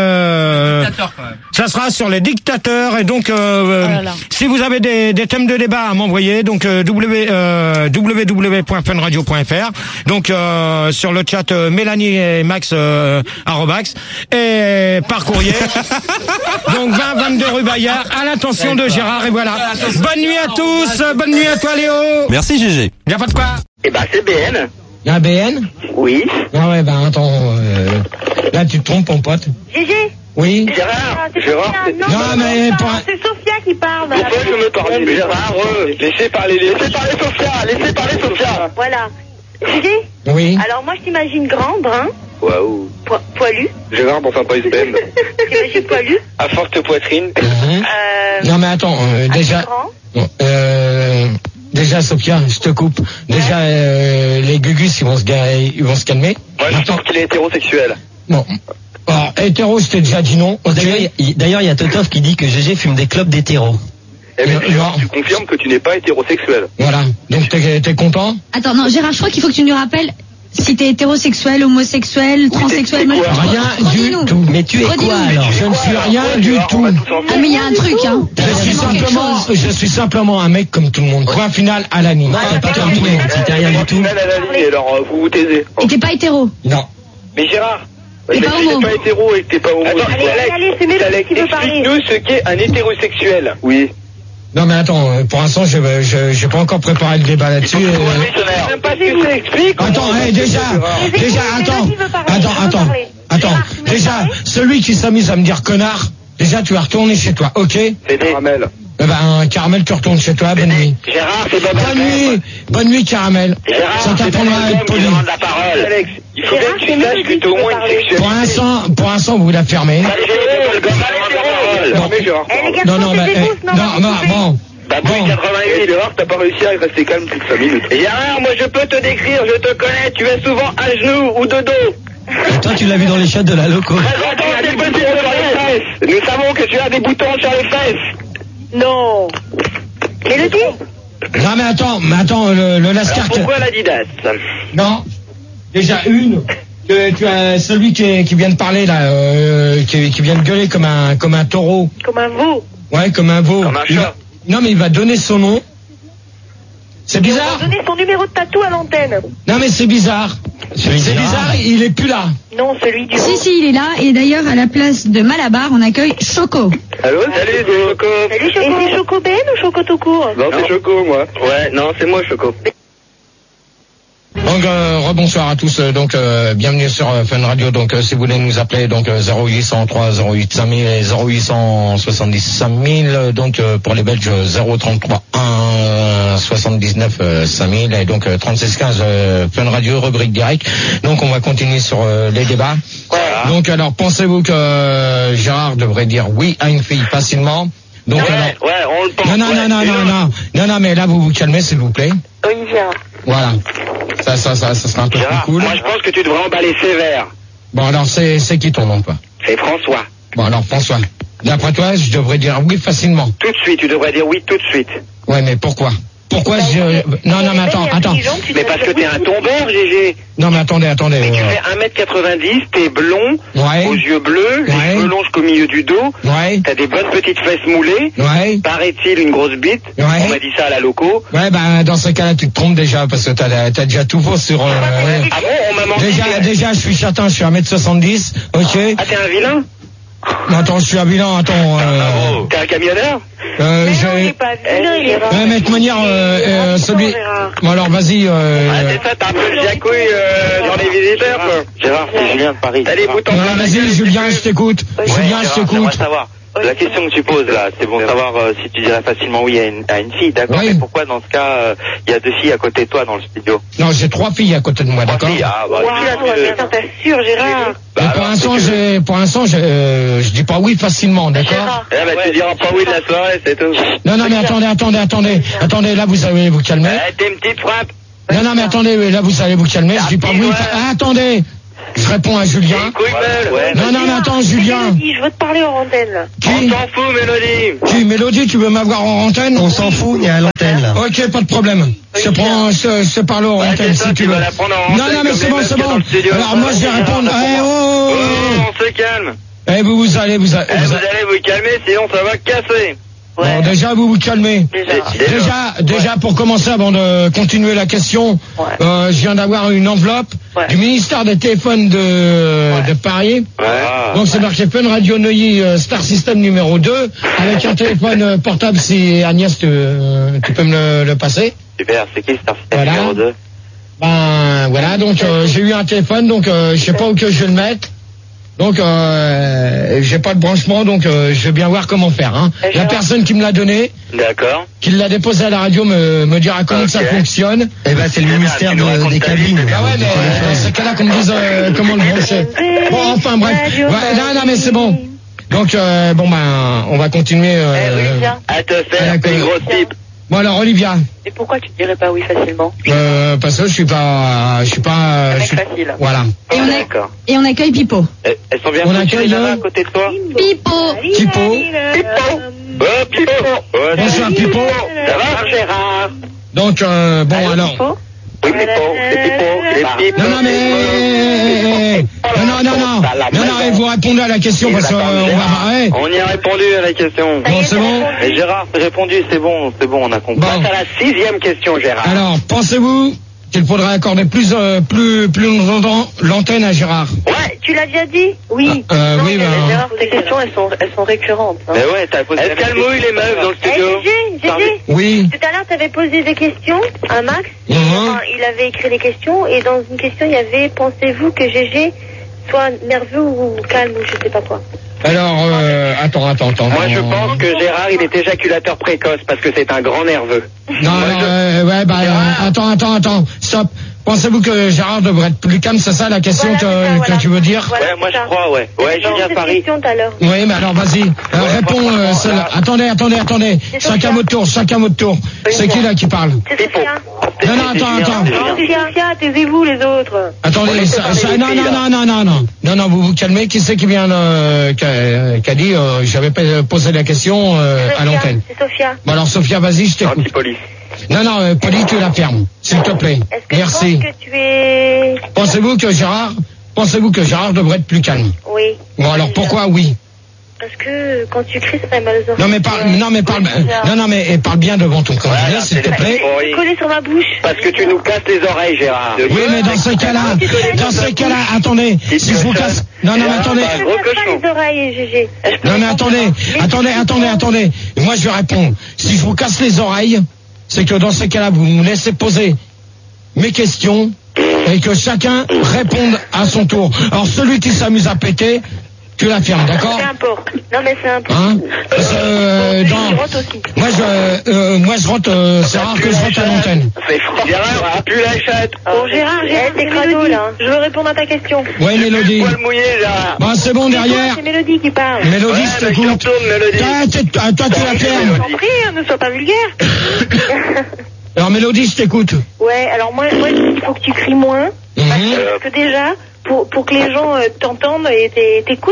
euh, Dictateur, quand même. ça sera sur les dictateurs. Et donc, euh, Oh là là. si vous avez des, des thèmes de débat à m'envoyer, donc euh, w, euh, w w w point fun radio point f r, donc euh, sur le chat euh, Mélanie et Max euh, arrobax, et par courrier. Donc vingt vingt-deux rue Bayard, à l'attention de Gérard. Et voilà. Bonne nuit à tous. Bonne nuit à toi, Léo. Merci G G. Y a pas de quoi. Eh ben, c'est B N. Y a un B N? Oui. Ah ouais, ben attends, euh, là tu te trompes, mon pote. G G. Oui. Gérard, C'est Gérard, Sophia. c'est- Non, Non, non, mais non, pour un- c'est Sophia qui parle. pourquoi je me parle Gérard, euh, laissez parler, laissez parler Sophia, laissez parler Sophia. Voilà. G G. Oui. Alors moi je t'imagine grand, brun, Waouh. po- poilu. Gérard, bon, enfin, pas S B M. T'imagines poilu. À forte poitrine. Mhm. Euh, Non mais attends, euh, déjà, assez grand. bon, euh, déjà Sophia, je te coupe. Déjà euh, les gugus ils vont se ga- ils vont se calmer. Moi, je pense qu'il est hétérosexuel. Bon, alors, hétéro, je t'ai déjà dit non. ok. D'ailleurs, il y- d'ailleurs, il y a Totov qui dit que G G fume des clopes d'hétéro. Eh bien, Non, Gérard, non. tu confirmes que tu n'es pas hétérosexuel. Voilà. Donc t'es t'es content? Attends, non, Gérard, je crois qu'il faut que tu nous rappelles si t'es hétérosexuel, homosexuel, transsexuel. t'es moi, quoi je- Rien du Redis-nous. tout. Mais tu es Redis-nous. quoi alors? Je ne suis rien du tout. Ah, mais il y a un truc, hein. Je suis Vraiment quelque simplement, chose. je suis simplement un mec comme tout le monde. Point final à la ligne. Non, t'es pas comme tout le monde. Si t'es rien du tout. Final à la ligne, alors euh, vous vous taisez. Et t'es pas hétéro. Non. Mais Gérard, T'es mais pas si homo. t'es pas hétéro et que t'es pas homo, Attends, dis-toi. allez, allez, allez, c'est Mélanie Alex, qui veut parler. explique-nous ce qu'est un hétérosexuel. Oui. Non mais attends, euh, pour l'instant je je j'ai pas encore préparé le débat là-dessus. Oui, euh, ça même pas ce que ça explique. Attends, eh, déjà, déjà, attends, attends, attends, attends. Déjà, celui qui s'amuse à me dire connard, déjà tu vas retourner chez toi, ok? C'est caramel. Eh ben, Caramel, tu retournes chez toi, bonne nuit. Gérard, c'est Bob Bonne nuit, bonne nuit, Caramel. Gérard, Ça c'est t'apprendra à être Bob qui poli. demande la parole. Alex, il faut bien que tu saches que t'es au moins une sexualité. Pour l'instant, pour l'instant, vous la fermez. Allez, Gérard, le gosse, demande la parole. Non. Mais Gérard, Eh, les gars, Non, non, c'est bah, des eh, pouces, non, non, non, non, coupez. bon. Bah, Bon. oui, quatre-vingt-huit, Gérard, t'as pas réussi à rester calme plus que cinq minutes. Gérard, moi je peux te décrire, je te connais, tu es souvent à genoux ou de dos. Et toi, tu l'as vu dans les chats de la loco. Attends, c'est possible sur les fesses. Nous savons que tu as des boutons sur les fesses. Non. Mélodie. Non, mais attends, mais attends, le, le Lascar. Alors, pourquoi l'Adidas? Non. Déjà une. Que tu as celui qui, est- qui vient de parler là, euh, qui, qui vient de gueuler comme un comme un taureau. Comme un veau. Ouais, comme un veau. Comme un Il chat. va- Non, mais il va donner son nom. C'est On bizarre. va donner son numéro de tatou à l'antenne. Non, mais c'est bizarre. C'est bizarre, il est plus là. Non, celui du Si, veau. si, il est là. Et d'ailleurs, à la place de Malabar, on accueille Choco. Allô, salut, c'est Choco. Salut Choco. Et c'est Choco Ben ou Choco tout court? Non, c'est Choco, moi. Ouais, non, c'est moi, Choco. Donc euh, rebonsoir à tous. euh, Donc euh, bienvenue sur euh, Fun Radio. Donc euh, si vous voulez nous appeler, donc euh, zéro huit cent trois zéro huit cinq mille et zéro huit cent soixante-dix cinq mille. Donc euh, pour les Belges zéro trente-trois un soixante-dix-neuf euh, cinq mille et donc euh, trente-six quinze euh, Fun Radio rubrique direct. Donc on va continuer sur euh, les débats. Voilà. Donc alors pensez-vous que euh, Gérard devrait dire oui à une fille facilement? Donc ouais, alors ouais, on le pense. non non ouais. non non Et non là- non non non mais là vous vous calmez s'il vous plaît. Olivier. Voilà. Ça ça ça ça sera un peu plus Gérard, cool. moi je pense que tu devrais emballer sévère. Bon alors c'est c'est qui ton nom quoi? C'est François. Bon alors François. D'après toi, je devrais dire oui facilement. Tout de suite, tu devrais dire oui tout de suite. Ouais mais pourquoi? pourquoi je... Non, non, mais attends, attends. Mais parce que t'es un tombeur, G G. Non, mais attendez, attendez. Mais tu euh, fais un mètre quatre-vingt-dix, t'es blond, Ouais. aux yeux bleus, les Ouais. cheveux longs jusqu'au milieu du dos, Ouais. t'as des bonnes petites fesses moulées, Ouais. paraît-il une grosse bite, Ouais. on m'a dit ça à la loco. Ouais, bah, dans ce cas-là, tu te trompes déjà, parce que t'as, t'as déjà tout faux sur... Euh, Ah bon, on m'a menti. déjà, déjà, je suis châtain, je suis un mètre soixante-dix, ok. Ah, t'es un vilain? Non, attends, je suis un bilan, attends... Euh, T'es un camionneur? euh, Mais non, il j'ai... est pas vilain, il est rare. Ouais, mais de manière, euh, euh, celui... Bon, alors, vas-y, euh... Ah, c'est ça, t'as un peu le jacouille euh, dans les visiteurs, quoi. Gérard, c'est Julien de Paris. T'as les boutons. Non, vas-y, Julien, je t'écoute. Julien, je t'écoute. J'aimerais savoir. La question que tu poses là, c'est bon de savoir euh, si tu dirais facilement oui à une, à une fille, d'accord, Oui. mais pourquoi dans ce cas, il y a deux filles à côté de toi dans le studio? Non, j'ai trois filles à côté de moi, d'accord. Filles, ah, bah, Putain, t'assures, Gérard. Mais pour l'instant, j'ai, pour l'instant, je, euh, je dis pas oui facilement, d'accord. Eh ben, tu diras pas oui de la soirée, c'est tout. Non, non, mais attendez, attendez, attendez, attendez, là, vous allez vous calmer. Eh, t'es une petite frappe. Non, non, mais attendez, là, vous allez vous calmer. Je dis pas oui. fa- Ah, attendez. Je réponds à Julien. Ouais. Non, non, mais attends, Julien. Mélodie, je veux te parler en antenne, là. Qui? On s'en fout, Mélodie. Qui, Mélodie, tu veux m'avoir en antenne? On s'en fout, il y a l'antenne là. Ok, pas de problème. Je te prends, je, te- je te parle en Ouais, antenne c'est ça, si tu tu veux. vas la prendre en Non, antenne non, mais comme c'est les bon, meufs c'est qu'il y a bon. dans le studio. Alors, moi, je vais répondre. Eh, oh, oh, Oh, oh. on se calme. Eh, vous, vous allez, vous allez, Eh, vous vous allez- allez vous calmer, sinon ça va casser. Bon, déjà, vous vous calmez. Déjà, déjà, pour commencer, avant de continuer la question, euh, je viens d'avoir une enveloppe du ministère des téléphones de, de Paris. Donc, c'est marqué Fun Radio Neuilly euh, Star System numéro deux, avec un téléphone euh, portable, si Agnès, tu, euh, tu peux me le, le passer. Super, c'est qui Star System Voilà. numéro deux? Ben, voilà, donc, euh, j'ai eu un téléphone, donc, euh, je sais pas où que je vais le mettre. Donc, euh, j'ai pas de branchement, donc euh, je vais bien voir comment faire. Hein. La personne qui me l'a donné, D'accord. qui l'a déposé à la radio, me, me dira comment ça fonctionne. Eh ben, c'est le ministère de- des cabines. Ah ouais, mais euh, dans ce cas-là, qu'on me dise euh, comment le brancher. Bon, enfin bref. Ouais, non, non, mais c'est bon. Donc, euh, bon, ben, on va continuer. Euh, À te faire, t'es une grosse pipe. Bon, alors, Olivia. Et pourquoi tu dirais pas oui facilement? Euh, parce que je suis pas, je suis pas, je suis, facile. voilà. Et on, D'accord. et on accueille Pipo. Elles elles sont bien On foutues, accueille les nanas, le- à côté de toi? Pipo. Pipo. Oh, Pipo. Ouais, Bonsoir, Pipo. Ça va, Gérard? Donc, euh, bon, alors. Oui, Pipo, c'est Pipo. C'est Pipo. Non, non, mais, non, non, non, non, non, non, et vous répondez à la question parce qu'on va marrer. On y a répondu à la question. Bon, c'est bon. Et Gérard, c'est répondu, c'est bon, c'est bon, on a compris. Bon. Passe à la sixième question, Gérard. Alors, pensez-vous qu'il faudrait accorder plus, euh, plus, plus longtemps l'antenne à Gérard? Ouais, tu l'as déjà dit? Oui. Euh, Non, oui, mais ben. Gérard, tes questions, elles sont, elles sont récurrentes. hein. Mais ouais, t'as posé la question. Calmouille les meufs dans le Eh, studio. Gégé, Gégé, Oui. tout à l'heure, tu avais posé des questions à Max. Mhm. Enfin, il avait écrit les questions et dans une question, il y avait pensez-vous que Gégé soit nerveux ou calme ou je sais pas quoi. Alors, euh, attends, attends, attends. Moi, je pense que Gérard, il est éjaculateur précoce parce que c'est un grand nerveux. Non, non, euh, ouais, bah, euh, attends, attends, attends, stop. Pensez-vous que Gérard devrait être plus calme? C'est ça la question Voilà, que, c'est ça, que voilà. tu veux dire? Voilà, Ouais, moi, c'est je ça. crois, ouais. Ouais, J'ai Julien de cette Paris. question tout à l'heure. Oui, mais alors vas-y, euh, réponds. Euh, seul. Attendez, attendez, attendez. Chacun votre tour, chacun votre tour. C'est qui là qui parle? C'est Sophia. Non, non, attends, attends. Non, c'est Sophia, taisez-vous les autres. Attendez, ça, ça- non, non, non, non, non, non, non, non, vous vous calmez. Qui c'est qui vient, euh, qui a, qui a dit, euh, j'avais pas posé la question euh, à Sophia, l'antenne. C'est Sophia. Bon alors Sophia, vas-y, je t'écoute. Antipolis. Non, non, euh, Polly, tu la fermes, s'il te plaît. Est-ce que Merci. tu penses que tu es... Pensez-vous que Gérard, pensez-vous que Gérard devrait être plus calme? Oui. Bon alors pourquoi oui? Parce que quand tu cries, ça fait mal aux oreilles. Non mais parle, non mais parle, euh, non non mais et parle bien devant ton candidat, s'il te plaît. C'est collé sur ma bouche. Parce que tu nous casses les oreilles, Gérard. Oui, mais dans ce cas-là, dans ce cas-là, attendez, si je vous casse, non, non, mais attendez, Je ne casse pas les oreilles, Gégé. non, mais attendez, attendez, attendez, attendez, moi je vais répondre. Si je vous casse les oreilles, c'est que dans ce cas-là, vous me laissez poser mes questions et que chacun réponde à son tour. Alors celui qui s'amuse à péter, tu la fermes, d'accord? C'est important. Non, mais c'est important. Hein? Parce que, euh, dans... Je rote aussi. Moi je, euh, moi je rote, euh, c'est rare que je rote à l'antenne. C'est fort. Gérard, a pu la chatte. Bon, Gérard, Gérard, c'est crado, là. Je veux répondre à ta question. Ouais, Mélodie. Poil mouillé, Gérard. Bon, c'est bon derrière. C'est Mélodie qui parle. Mélodie, Ouais, je mais je t'écoute. retourne, Mélodie. Toi, t'es- toi, toi, tu la fermes. T'en prie, hein, ne sois pas vulgaire. Alors, Mélodie, je t'écoute. Ouais, alors moi, moi, il faut que tu cries moins. Mhm. Parce que déjà, pour, pour que les gens euh, t'entendent et t'é- t'écoutent,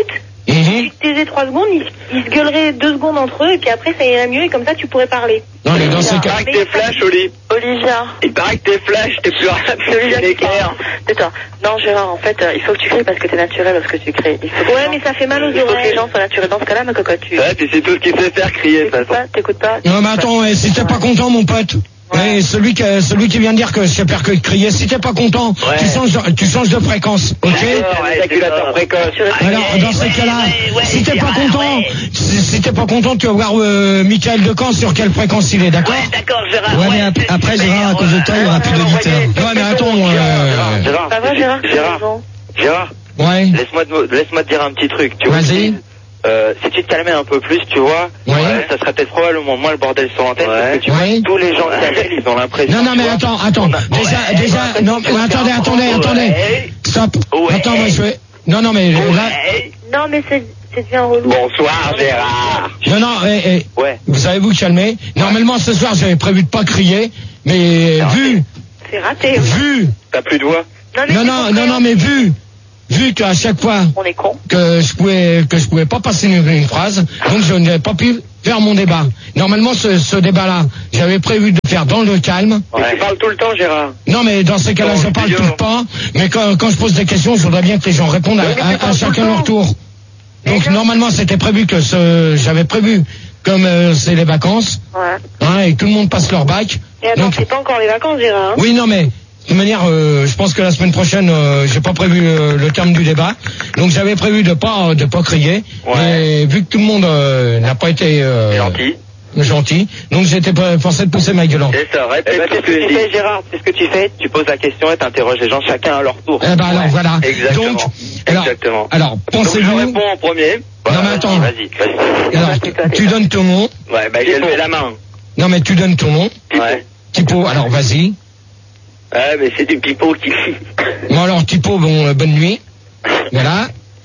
Mmh. Tu te taisais trois secondes, ils, ils se gueuleraient deux secondes entre eux, et puis après ça irait mieux, et comme ça tu pourrais parler. Non, mais dans ces Il cas. paraît que t'es flash, Oli. Olivia. Il paraît que t'es flash, t'es plus Olivia, rapide clair. Tais-toi. Non, Gérard, en fait, euh, il faut que tu cries parce que t'es naturel lorsque tu cries. Il faut que Ouais, les mais gens- ça fait mal aux Il faut que oreilles. les gens soient naturels. Dans ce cas-là, ma cocotte, tu. Ouais, puis c'est tout ce qu'il sait faire, crier, de toute T'écoutes façon. pas, t'écoutes pas. Non, mais attends, eh, si t'es pas content, mon pote. Ouais, celui qui, celui qui vient de dire que je sais faire que de crier, si t'es pas content, Ouais. tu changes, de- tu changes de fréquence, ok? Ouais, éjaculateur précoce. Alors, dans ces cas-là, si t'es pas content, si, si t'es pas content, tu vas voir euh, Michael Decamp sur quelle fréquence il est, d'accord? D'accord, Gérard. Ouais, mais ap- après, Gérard, à cause de toi, il y aura plus d'auditeurs. Ouais, mais attends, euh, Gérard, Ça va, Gérard? Gérard, Gérard, ouais, laisse-moi te, laisse-moi te dire un petit truc, tu vois. vas-y. Euh, si tu te calmais un peu plus, tu vois, Ouais. ça serait peut-être probablement moins le bordel sur l'antenne, parce que tu Ouais. vois, tous les gens qui appellent, ils ont l'impression. Non, non, tu mais vois, attends, attends, on a- déjà, Ouais. déjà, non, mais attendez, attendez, attendez, Ouais. stop, Ouais. attends, moi je vais, non, non, mais là, Ouais. Non, mais c'est c'est devient relou. Bonsoir, Gérard. non, non, eh, eh, Ouais. vous savez vous calmer. Normalement, ce soir, j'avais prévu de pas crier, mais vu, C'est raté. vu, T'as plus de voix? mais non, c'est non, pour non, ça. non, mais vu, vu qu'à chaque fois On est con. que je pouvais, que je pouvais pas passer une, une phrase, donc je n'avais pas pu faire mon débat. Normalement, ce, ce débat-là, j'avais prévu de le faire dans le calme. Ouais. Tu parles tout le temps, Gérard. Non, mais dans ces cas-là, Bon, je parle studio. tout le temps, mais quand, quand je pose des questions, je voudrais bien que les gens répondent à, Oui, mais tu à- à parles tout chacun le leur temps. tour. Donc, normalement, c'était prévu que ce, j'avais prévu, comme euh, c'est les vacances, Ouais. hein, et tout le monde passe leur bac. Et attends, Donc, c'est pas encore les vacances, Gérard. Hein. oui, non, mais de toute manière, euh, je pense que la semaine prochaine, euh, j'ai pas prévu euh, le terme du débat, donc j'avais prévu de pas de pas crier. Ouais. Mais vu que tout le monde euh, n'a pas été euh, Gentil. gentil, donc j'étais pas forcé de pousser ma gueulante. C'est ça, répète Eh ben, ce c'est que ce que je tu fais, dis. Gérard, c'est ce que tu fais. Tu poses la question et t'interroges les gens chacun à leur tour. Eh ben alors voilà. Exactement. Donc, alors, Exactement. alors Donc je pensez-vous. réponds en premier. Voilà, Non, mais attends. Vas-y, vas-y. Alors, tu, tu donnes ton nom. Ouais, bah j'ai levé la main. Non, mais tu donnes ton nom. Ouais. Tipo, alors vas-y. Ouais, mais c'est du pipeau qui... Bon alors Tipo, bon, euh, bonne nuit. Voilà.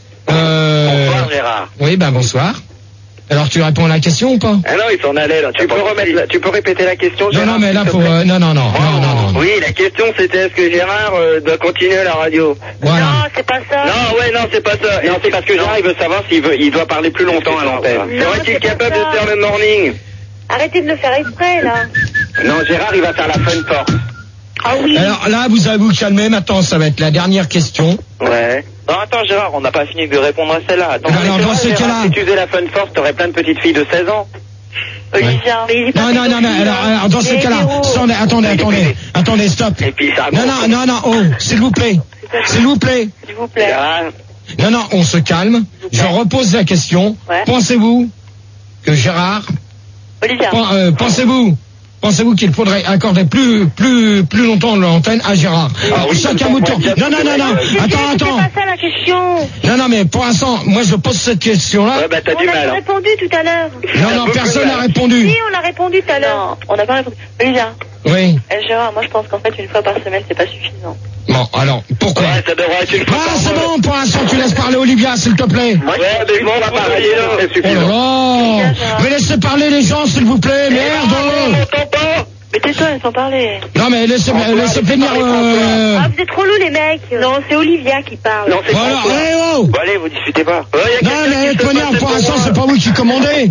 Euh, Bonsoir, Gérard. oui, ben bonsoir. Alors tu réponds à la question ou pas? Ah non, il s'en allait là. Tu peux remettre, la- tu peux répéter la question, Non, Gérard? non, mais là s'il te faut. plaît euh, non, non, non, Oh, non, non, non. Oui, la question c'était est-ce que Gérard euh, doit continuer la radio? Voilà. Non, c'est pas ça. Non, ouais, non, c'est pas ça. Non, c'est parce que Gérard, il veut savoir s'il veut, il doit parler plus longtemps à l'antenne. C'est Non, vrai qu'il est c'est pas capable ça. de faire le morning. Arrêtez de le faire exprès, là. Non, Gérard, il va faire la fun force. Ah oui. Alors là, vous allez vous calmer. Maintenant, ça va être la dernière question. Ouais. Non, attends, Gérard, on n'a pas fini de répondre à celle-là. Attends, Eh ben alors, mais c'est dans vrai, ce Gérard, cas-là- si tu faisais la fun force, t'aurais plein de petites filles de seize ans. Olivia. Mais il est pas Non, non, non, mais pédophile, alors, hein. alors, dans Il ces est cas-là, hétéro. attendez, attendez, attendez, attendez, stop. Et puis ça. Non, non, non, non, oh, s'il vous plaît, s'il vous plaît. S'il vous plaît. Gérard, Non, non, on se calme. Je repose la question. Ouais. Pensez-vous que Gérard, Olivia. pen- euh, pensez-vous, pensez-vous qu'il faudrait accorder plus, plus, plus longtemps l'antenne à Gérard? Alors, oui, chacun comme votre ça, tour. on va Non, non, non, non. C'est- Attends, c'est attends. pas ça la question. Non, non, mais pour l'instant, moi, je pose cette question-là. ouais, bah t'as On du a mal. Hein. répondu tout à l'heure. Non, non, personne n'a répondu. Si, on a répondu tout à l'heure. Non, on n'a pas répondu. Olivia. Oui. Eh, Gérard, moi je pense qu'en fait une fois par semaine c'est pas suffisant. Bon, alors, pourquoi? Ouais, ça devrait être une fois Ah, par c'est mois. bon, pour l'instant, tu laisses parler Olivia, s'il te plaît. Ouais, mais bon, on va parler là. C'est Oh là suffisant. là. Mais laissez parler les gens, s'il vous plaît, merde. On m'entend pas. Mais tais-toi, laisse-moi parler. Non, mais laissez, laissez finir, euh... Ah, vous êtes trop lourds, les mecs. Non, c'est Olivia qui parle. Non, c'est Voilà, François. allez, oh. Bon, allez, vous discutez pas. Ouais, y a Non, quelqu'un mais de qui toute se manière, passe pour pour l'instant, moi. c'est pas vous qui commandez.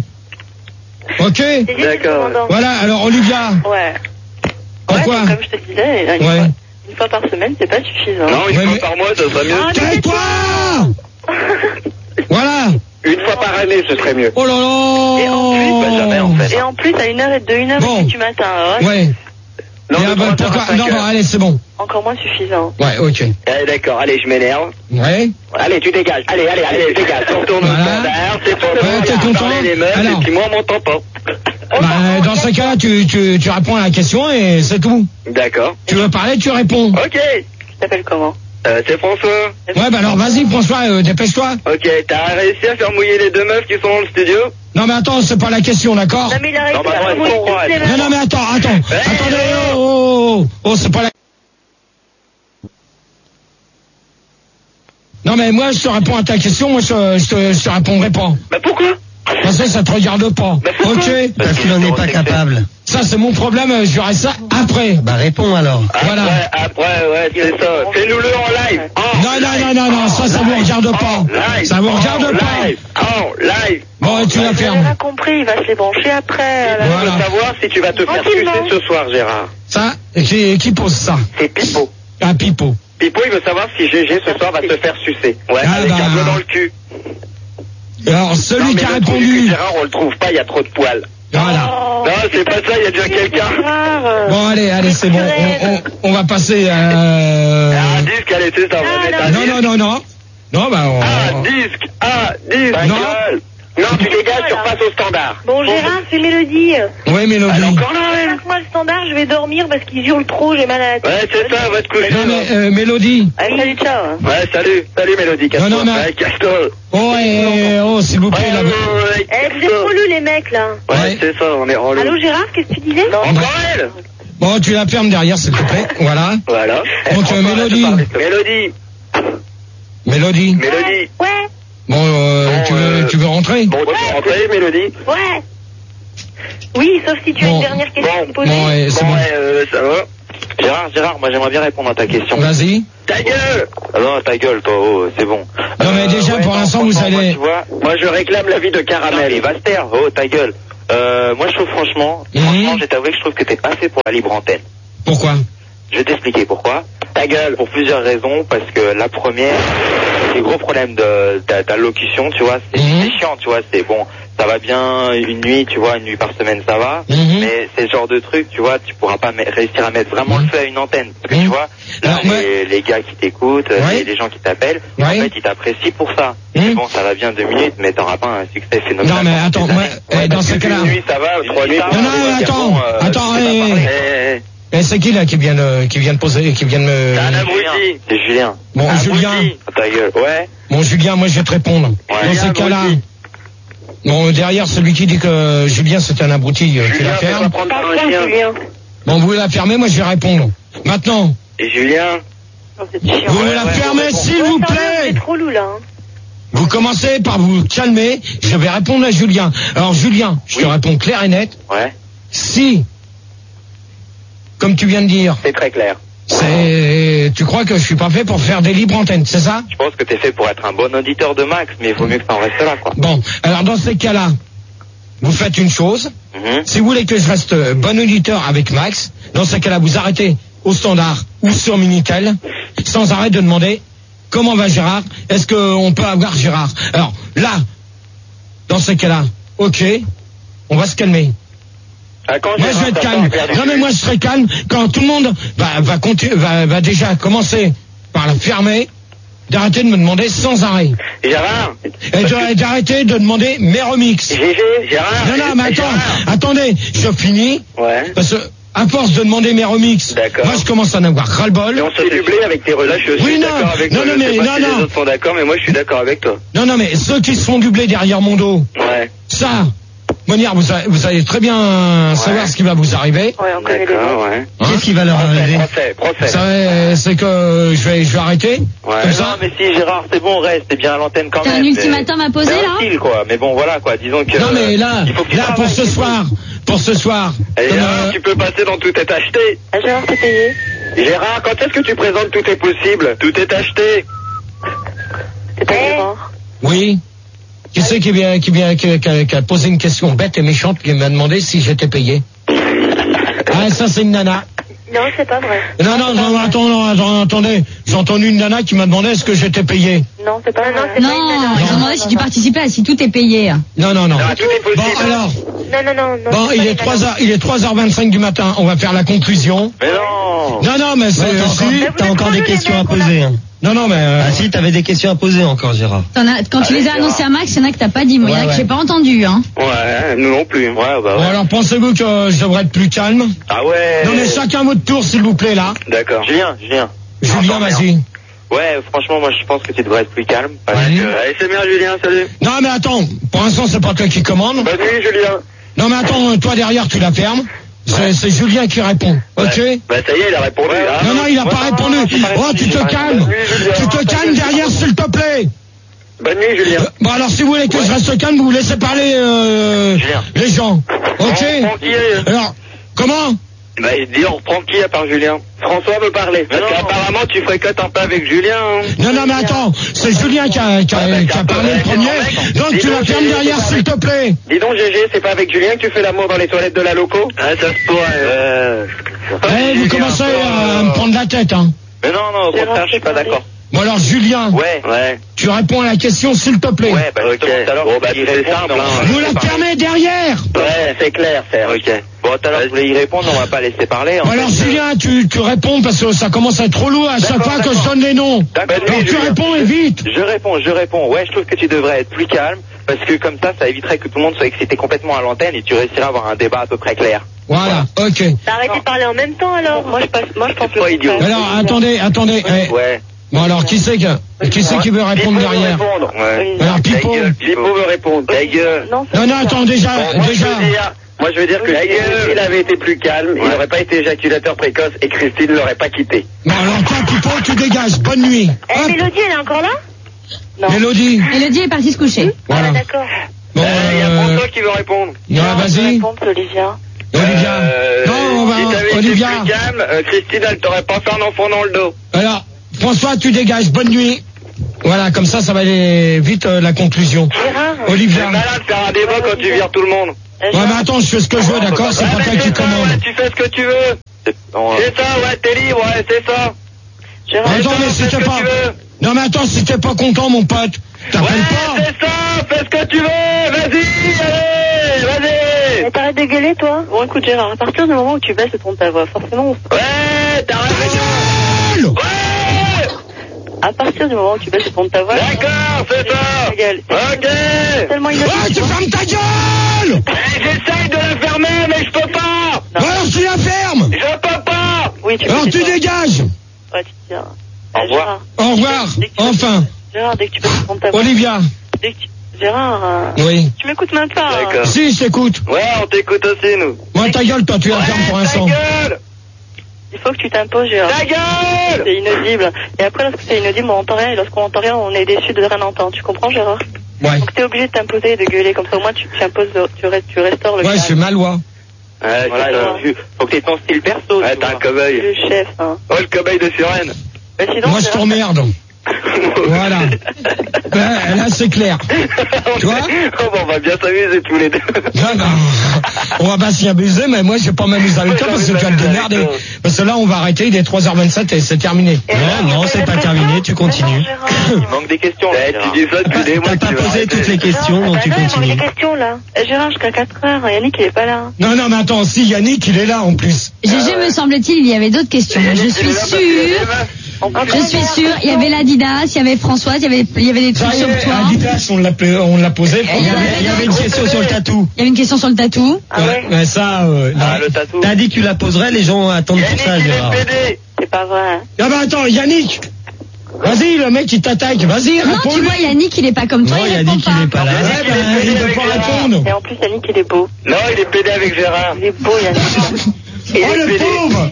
Ok? C'est juste le D'accord. commandant. Voilà, alors Olivia, Ouais. pourquoi? Ouais, mais comme je te disais, une, Ouais. fois, une fois par semaine c'est pas suffisant. Non, une Ouais, fois mais- par mois, ça serait mieux. Ah, mais Tais-toi. Voilà. Une fois par année, ce serait mieux. Oh là Et en plus, là. bah, jamais, en fait. Et en plus à une heure et de une heure Bon. du matin, ouais. Ouais. Non, Et de ah, bah, trois heures pourquoi? à cinq Non, bon, heures. allez, c'est bon. Encore moins suffisant. Ouais, ok. Allez, d'accord, allez, je m'énerve. Ouais. Allez, tu dégages. Allez, allez, allez, tu dégages. On retourne au Voilà. standard, c'est pour Ouais, nous. t'es on va content? parler les meufs, Alors. et puis moi, on m'entend pas. Bah, dans ce cas-là, tu, tu, tu réponds à la question et c'est tout. D'accord. Tu veux parler, tu réponds. Ok. Tu t'appelles comment? Euh, c'est François. Ouais, bah alors vas-y, François, euh, dépêche-toi. Ok, t'as réussi à faire mouiller les deux meufs qui sont dans le studio? Non, mais attends, c'est pas la question, d'accord? Non, mais il a Non, réussi bah, à non, faire elles sont toutes rois, les elles. meufs. Non, non, mais attends, attends. Ouais, Attendez, ouais. oh, oh, oh, oh, c'est pas la... Non, mais moi, je te réponds à ta question, moi, je, je, te, je te répondrai pas. Bah pourquoi? Parce que ça te regarde pas. Ok? Parce qu'il en est pas capable. Ça, c'est mon problème, je verrai ça après. Bah, réponds alors. Voilà. Après, après, ouais, c'est ça. Fais-nous-le en live. En Non, non, non, non, non, ça, ça vous regarde pas. live. Ça vous En regarde pas. live. En live. Bon, tu la J'ai fermes. rien compris, il va se les brancher après. à la- Je Voilà. veux savoir si tu vas te faire Tranquillement. sucer ce soir, Gérard. Ça, qui, qui pose ça? C'est Pipo. Un pipeau. Pipo, il veut savoir si G G ce soir va te faire sucer. Ouais, Ah avec bah. un doigt dans le cul. Alors, celui Non, mais qui a le trou du cul, répondu. Gérard, on le trouve pas, il y a trop de poils. Voilà. Non, c'est pas ça, il y a déjà quelqu'un. Bon, allez, allez, c'est bon. On, on, on va passer à... Ah, disque, allez, c'est ça, on va mettre un Non, disque. non, non, non. Non, bah, on... Ah, disque, ah, disque. Non. Non, tu dégages, tu repasses au standard. Bon, Gérard, c'est Mélodie. Oui, Mélodie. Elle est encore là, elle. Passe-moi le standard, je vais dormir parce qu'ils hurlent trop, j'ai mal à la tête. Ouais, c'est ça, va te coucher. Non, mais, euh, Mélodie. Allez, salut, ciao. Ouais, salut, salut Mélodie, casse-toi. Non, non, mais- Ouais, casse-toi. Oh, eh, oh, s'il vous plaît, Ouais, là. ouais, ouais, Eh, vous êtes casse-toi. relus, les mecs, là. Ouais, c'est ça, on est relou. Allô, Gérard, qu'est-ce que tu disais? Encore elle. Bon, tu la fermes derrière, s'il te plaît. Voilà. Voilà. Donc, euh, Mélodie. Mélodie. Mélodie. Mélodie. Ouais, Bon, euh, Bon, tu, veux, euh, tu veux rentrer? Bon, tu peux rentrer, Mélodie. ouais. Oui, sauf si tu as Bon. une dernière question à me poser. Bon, ouais, c'est Bon, bon. ouais, euh, ça va. Gérard, Gérard, moi j'aimerais bien répondre à ta question. Vas-y. Ta gueule. Ah non, ta gueule, toi, oh, c'est bon. Non, mais déjà, ouais, pour non, l'instant, vous franchement, allez... Moi, tu vois, Moi, je réclame la vie de non, Caramel. mais va se taire, oh, ta gueule. Euh, moi je trouve franchement, Mhm. franchement, je vais t'avouer que je trouve que t'es pas fait pour la libre antenne. Pourquoi? Je vais t'expliquer pourquoi. Ta gueule. Pour plusieurs raisons, parce que la première, c'est le gros problème de ta, ta locution, tu vois, c'est Mhm. c'est chiant, tu vois, c'est bon, ça va bien une nuit, tu vois, une nuit par semaine, ça va, Mhm. mais c'est ce genre de truc, tu vois, tu pourras pas me- réussir à mettre vraiment le feu à une antenne, parce que Mhm. tu vois, là, Alors, les, moi- les gars qui t'écoutent, Ouais. les, les gens qui t'appellent, Ouais. en fait, ils t'apprécient pour ça. Mhm. Mais bon, ça va bien deux minutes, mais t'auras pas un succès phénoménal. Non, mais attends, moi, eh, dans ce Une cas-là... nuit, ça va. Trois nuits. Non, non, mais attends, attends, eh, Eh, eh, c'est qui, là, qui vient de, qui vient de poser, qui vient de me... C'est un abruti. C'est Julien. Bon, Un Julien. abruti. Ta gueule. Ouais. Bon, Julien, moi, je vais te répondre. Dans Julien, ces cas-là... abruti. Bon, derrière, celui qui dit que Julien, c'est un abruti, euh, tu Julien, la fais pas fermes. prendre Pas par un ça, chien. Julien. Bon, vous la fermez, moi, je vais répondre. Maintenant, Et Julien. vous me la fermez, s'il vous Ouais, ça va, plaît. C'est trop lourd, là. hein. Vous commencez par vous calmer, je vais répondre à Julien. Alors, Julien, je te Oui. réponds clair et net. Ouais. Si, comme tu viens de dire, C'est très clair. c'est, tu crois que je suis pas fait pour faire des libres antennes, c'est ça? Je pense que t'es fait pour être un bon auditeur de Max, mais il vaut mieux que t'en restes là, quoi. Bon, alors dans ces cas-là, vous faites une chose. Mhm. Si vous voulez que je reste euh, bon auditeur avec Max, dans ces cas-là, vous arrêtez au standard ou sur Minitel, sans arrêt de demander comment va Gérard, est-ce qu'on peut avoir Gérard? Alors là, dans ces cas-là, ok, on va se calmer. Ah, quand Moi Gérard je vais être t'a calme. pas perdu. Non mais moi je serai calme quand tout le monde va, va, conti- va, va déjà commencer par la fermer, d'arrêter de me demander sans arrêt. Gérard. Et de- et d'arrêter de demander mes remixes. G G, Gérard. Non, non, mais attends, Gérard. attendez, je finis, Ouais. parce que, à force de demander mes remixes, D'accord. moi je commence à en avoir ras-le-bol. Et on se fait du blé avec tes relais, je suis Oui, non, d'accord avec non, toi. non, Je sais mais- pas non, si non. les autres sont d'accord, mais moi je suis d'accord avec toi. Non, non, mais ceux qui se font du blé derrière mon dos, Ouais. ça, Monière, vous, a- vous allez très bien savoir ce qui va vous arriver. Ouais, on connaît les D'accord, noms. ouais. Hein Qu'est-ce qui va leur Procès, arriver? procès, procès. Ça, euh, c'est que je vais, je vais arrêter. Ouais. Comme Non, ça. mais si, Gérard, c'est bon, reste, t'es bien à l'antenne quand T'as même. un mais- ultimatum à poser, c'est là un style, quoi. Mais bon, voilà, quoi. Disons que. Non, mais là, il faut que tu là, pour travailles, ce c'est soir, pour ce soir, Et comme, Gérard, euh, tu peux passer dans Tout est acheté. Ah, Gérard, c'est payé. Gérard, quand est-ce que tu présentes Tout est possible? Tout est acheté. C'est pas Eh. Gérard. oui. Qui c'est qui vient, qui vient, qui, qui a, qui a posé une question bête et méchante, qui m'a demandé si j'étais payé. Ah, ça c'est une nana. Non, c'est pas vrai. Non, non, non, attends, non, attends, attendez. J'ai entendu une nana qui m'a demandé est-ce que j'étais payé. Non, c'est pas Non, non, vrai. c'est Non, pas une nana. ils ont demandé si tu participais, si tout est payé. Non, non, non. Ah, tout est possible. Bon, alors, Non, non, non. non bon, c'est il pas est une trois nana. heures, il est trois heures vingt-cinq du matin. On va faire la conclusion. Mais non. Non, non, mais c'est, Ouais, t'as si. encore, t'as encore des questions à poser. Hein. Non, non, mais, euh, Ah si, t'avais des questions à poser encore, Gérard. T'en as- quand tu Allez, les as annoncés Gérard. à Max, il y en a que t'as pas dit. Moi, il y en a Ouais, que ouais. j'ai pas entendu. Hein. Ouais, nous non plus. Ouais, bah bon, ouais. alors pensez-vous que je devrais être plus calme? Ah ouais. Non, mais chacun votre tour, s'il vous plaît, là. D'accord. Julien, Julien. Julien, Attends, vas-y. Ouais, franchement, moi, je pense que tu devrais être plus calme. Parce Ouais. que. Allez, c'est bien, Julien, salut. Non, mais attends. Pour l'instant, c'est pas toi qui commande. Bonne nuit, Julien. Non, mais attends, toi derrière, tu la fermes. C'est, c'est Julien qui répond. Ok? Ouais. Bah ça y est, il a répondu. Ah, Non, non, il a Ouais, pas non, répondu. non, j'ai pas Oh, répondu, tu j'ai te pas calmes. répondu, Julien. Tu te calmes derrière, s'il te plaît. Bonne nuit, Julien. Euh, bon, alors, si vous voulez que je reste calme, vous laissez parler euh, les gens. Ok. On reprend qui est... Alors, comment? Bah, il dit, on reprend qui à part Julien? François veut parler. Parce qu'apparemment, tu fréquentes un peu avec Julien. Hein. Non, non, mais attends, c'est Julien qui a, qui a, ah, bah, qui a parlé le premier. Donc, tu la fermes derrière, s'il te plaît. Dis donc, G G, c'est pas avec Julien que tu fais l'amour dans les toilettes de la loco? Ah, ça se pourrait. Euh... Eh, vous commencez à me prendre la tête, hein. Mais non, non, au contraire, je suis pas d'accord. Bon alors Julien, ouais, ouais. Tu réponds à la question s'il te plaît. Ouais, bah ok. Alors, bon, bah c'est simple. Hein, vous la fermez derrière. Ouais, c'est clair, c'est. Ok. Bon, tout à l'heure, vous voulez y répondre, on va pas laisser parler. Bon, alors fait, Julien, tu, tu réponds parce que ça commence à être trop lourd à chaque fois que je donne les noms. D'accord. Alors tu Julien. réponds et vite. Je réponds, je réponds. Ouais, je trouve que tu devrais être plus calme parce que comme ça, ça éviterait que tout le monde soit excité complètement à l'antenne et tu réussiras à avoir un débat à peu près clair. Voilà, ok. T'as arrêté de parler en même temps alors? Moi je passe, moi je pense pas idiot. Alors attendez, attendez. Eh. Ouais. Bon alors qui c'est que qui c'est qui veut répondre Pipo derrière? Veut répondre. Ouais. Alors Pipo. Pipo veut répondre. Ta gueule. Non, non, non, attends déjà, bon, moi, déjà. Je dire, moi je veux dire que si il avait été plus calme, ouais. Il n'aurait pas été éjaculateur précoce et Christine ne l'aurait pas quitté. Bon alors toi Pipo, tu dégages. Bonne nuit. Eh hey, Mélodie, elle est encore là? Non. Mélodie. Mélodie est partie se coucher. Voilà. Ah, d'accord. Bon, il euh, y a François qui veut répondre. Non, vas-y. Olivia. Olivia. Euh, non, on va. Si t'avais Olivia. été plus calme, euh, Christine, elle t'aurait pas fait un enfant dans le dos. Alors, François, tu dégages. Bonne nuit. Voilà, comme ça, ça va aller vite euh, la conclusion. Gérard. Olivia. C'est malade de faire un débat quand tu vires tout le monde. Ouais, mais attends, je fais ce que je veux, d'accord? C'est pas toi qui commande. Ouais, tu fais ce que tu veux. C'est ça, ouais, t'es libre, ouais, c'est ça. Gérard. Attends, mais si t'es pas. Non, mais attends, si t'es pas content, mon pote, t'appelles ouais, pas. C'est ça, fais ce que tu veux, vas-y, allez, vas-y. Mais t'arrêtes de gueuler, toi? Bon, écoute, Gérard, à partir du moment où tu baisses le ton de ta voix, forcément. Ouais, t'as raison. Ouais. À partir du moment où tu baisses le ton de ta voix. D'accord, c'est ça. Ta gueule. Ok. Tellement inaudible. Ouais, tu fermes ta gueule. J'essaye de la fermer, mais je peux pas. Non. Alors tu la fermes. Je peux pas. Oui, tu peux. Alors tu dégages. Ouais, tu te dis. Au revoir. Au revoir. Enfin. Gérard, dès que tu baisses le ton de ta voix. Olivia. Dès que tu... Gérard. Euh... Oui. Tu m'écoutes même pas. D'accord. Si, je t'écoute. Ouais, on t'écoute aussi, nous. Moi, ta gueule, toi, tu la ouais, fermes pour l'instant. Ta gueule. Il faut que tu t'imposes, Gérard. Ta gueule. C'est inaudible. Et après, lorsque c'est inaudible, on n'entend rien. Et lorsqu'on n'entend rien, on est déçu de rien entendre. Tu comprends, Gérard? Ouais. Donc t'es obligé de t'imposer et de gueuler. Comme ça, au moins, tu, tu imposes, tu, tu restaures le ouais, c'est ma loi. Ouais, voilà, c'est faut que t'aies ton style perso. Ouais, t'es un cow-boy. Le chef, hein. Oh, le cow-boy de Suresnes. Ben, sinon, moi, je t'emmerde. Voilà. Ben, là, c'est clair. Tu vois? Oh, bon, on va bien s'amuser tous les deux. Non, non. On va pas s'y amuser, mais moi, je vais pas m'amuser avec toi parce que tu vas te démerder. Parce que là, on va arrêter, il est trois heures vingt-sept et c'est terminé. Non, non, c'est pas terminé, tu continues. Il manque des questions, là. Tu dis ça depuis des mois. T'as pas posé toutes les questions, donc tu continues. Il manque des questions, là. Gérard, jusqu'à quatre heures. Yannick, il est pas là. Non, non, mais attends, si, Yannick, il est là, en plus. Gégé, me semble-t-il, il y avait d'autres questions. Je suis sûre. Je suis sûre, il y avait l'Adidas, il y avait Françoise, il y avait, il y avait des trucs sur toi. Adidas, on l'a, on l'a posé. Il y avait, il y avait une question sur le tatou. Il y avait une question sur le tatou. Ah ouais? Mais ça, euh, ah, le tatou. T'as dit que tu la poserais, les gens attendent pour ça, Gérard. C'est pas vrai. Ah bah attends, Yannick. Vas-y, le mec, il t'attaque. Vas-y, réponds. Non, tu vois, Yannick, il est pas comme toi, non, il Yannick, répond pas. il est pas là. Ouais, bah, il ne peut pas répondre. Et en plus, Yannick, il est beau. Non, il est pédé avec Gérard. Il est beau, Yannick. Oh, le pauvre.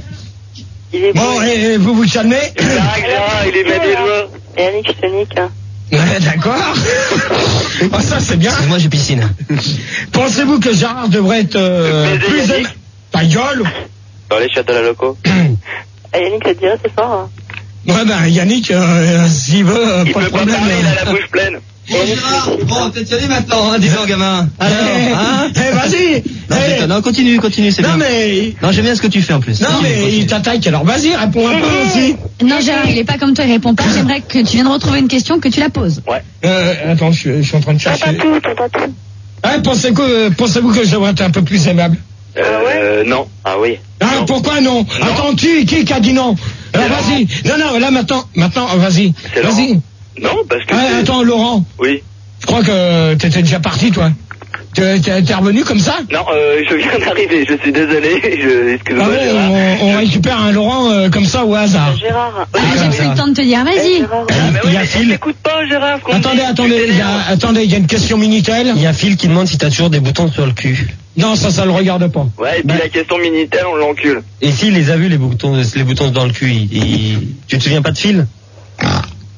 Il est beau. Bon, et vous vous calmez? Gérard, il est met des doigts. Et Yannick, je te nique. Ouais, d'accord. Oh, ça, c'est bien. Moi, j'ai piscine. Pensez-vous que Gérard devrait être euh, plus... Yannick. Ta gueule. Dans les chiottes de la loco. Et Yannick, ça te dirait ce soir? Ouais, ben, Yannick, euh, s'il veut, euh, il pas de peut problème. pas parler, il a la bouche pleine. Bon, Gérard, bon, t'es tiré maintenant, hein, dis-donc, gamin. Alors, hein? Eh, vas-y. Non, hey. non, continue, continue, c'est non, bien. Mais... Non, j'aime bien ce que tu fais en plus. Non, mais continue. Il t'attaque, alors vas-y, réponds un peu aussi. Non, Gérard, il est pas comme toi, il répond pas. J'aimerais que tu viennes retrouver une question, que tu la poses. Ouais. Euh, attends, je, je suis en train de chercher. T'as pas tout, t'as pas tout. Ah, pensez que, pensez-vous que je devrais être un peu plus aimable? Euh, non. Ah oui. Ah, non. Pourquoi non, non. Attends, qui, qui, qui a dit non? Alors vas-y. Non, non, là maintenant, maintenant, vas-y. Vas-y. Non, parce que. Ah, attends, Laurent. Oui. Je crois que t'étais déjà parti, toi. T'es, t'es revenu comme ça? Non, euh, je viens d'arriver, je suis désolé. Je... Excuse-moi, ah bon, Gérard. On, on récupère un Laurent euh, comme ça au hasard. Gérard. Ah, j'ai pris le temps de te dire, vas-y. Ah, mais oui, il y a Phil. Écoute pas, Gérard. Attendez, attendez, il y a, attendez, il y a une question Minitel. Il y a Phil qui demande si t'as toujours des boutons sur le cul. Non, ça, ça le regarde pas. Ouais, et puis bah. La question Minitel, on l'encule. Et s'il les a vus, les boutons, les boutons dans le cul, il, il... tu te souviens pas de Phil?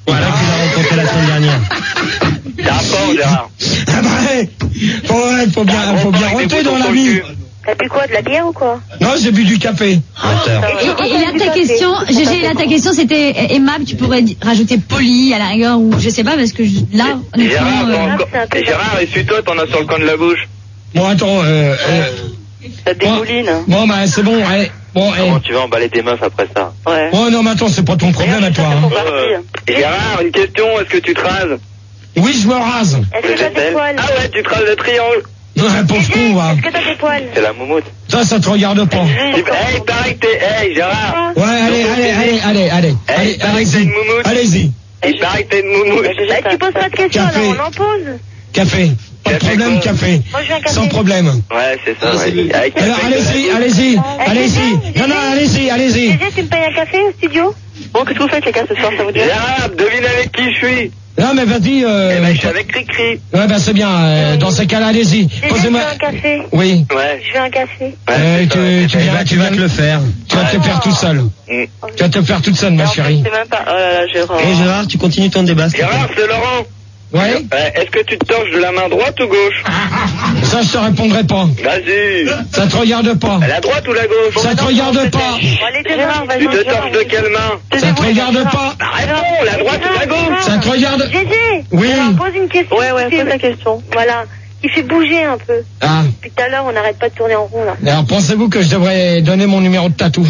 Voilà, tu l'as rencontré la semaine dernière. T'as un fort, Gérard. Ah bah, ouais. Faut, ouais, faut bien, faut bien rentrer dans la vie. T'as bu quoi, de la bière ou quoi? Non, j'ai bu du café. Et, et, et là, ta question, G G, là, ta question, c'était aimable, tu pourrais di- rajouter poli à la rigueur, ou je sais pas, parce que je- là, honnêtement, Gérard, euh, encore- Gérard, essuie-toi, t'en as sur le coin de la bouche. Bon, attends, euh, euh, Ça dégouline. bon, bah, c'est bon, allez. Bon, Comment eh. tu vas emballer tes meufs après ça? Ouais. Oh, non, mais attends, c'est pas ton problème à toi, hein. Euh, Gérard, une question, est-ce que tu te rases? Oui, je me rase. Est-ce que t'as des poils? Ah ouais, tu te rases le triangle. Non, pauvre con, va. Est-ce que t'as des poils? C'est la moumoute. Ça, ça te regarde pas. Hey, il paraît que t'es... Hey, Gérard. Ouais, allez, allez, allez, allez, allez. Hey, Allez, il paraît que t'es allez-y. une moumoute. Allez-y. Il paraît que t'es une moumoute. Bah, tu poses pas de questions, Café. alors on en pose. Café. Pas de Café problème, quoi café. Moi, je veux un café. Sans problème. Ouais, c'est ça, ouais. Avec Alors, café, allez-y, de- allez-y, Eh, allez-y. Gégé, Non, non, allez-y, allez-y. Gégé, tu me payes un café au studio? Bon, qu'est-ce que vous faites, les gars, ce soir, ça vous dit? Gérard, devine avec qui je suis. Non, mais vas-y, euh... Eh ben, je suis avec Cricri. Ouais, bah, c'est bien. euh, dans ces cas-là, allez-y. Gégé, je Posez-moi. veux un café. Oui. Ouais. Je veux un café. Euh, c'est tu, ça, tu, viens, tu vas te le faire. Tu vas te le faire tout seul. Mm. Tu vas te le faire toute seule, ma chérie. C'est même pas... Oh là là, Gérard. Et Gérard, tu continues ton débat. s'il te plaît. Gérard, c'est Laurent. Ouais. Euh, Est-ce que tu te torches de la main droite ou gauche? Ça, je te répondrai pas. Vas-y. Ça te regarde pas. La droite ou la gauche? Ça te regarde pas. Bon, allez, Gérard, vas-y. Tu te torches de quelle main? Ça te regarde pas. Bah, réponds, la droite ou la gauche? Ça te regarde. Gégé, Oui. alors, pose une question. Ouais, ouais, qui pose fait- la question. Voilà. Qui fait bouger un peu. Ah. Depuis tout à l'heure, on n'arrête pas de tourner en rond, là. Alors, pensez-vous que je devrais donner mon numéro de tatou?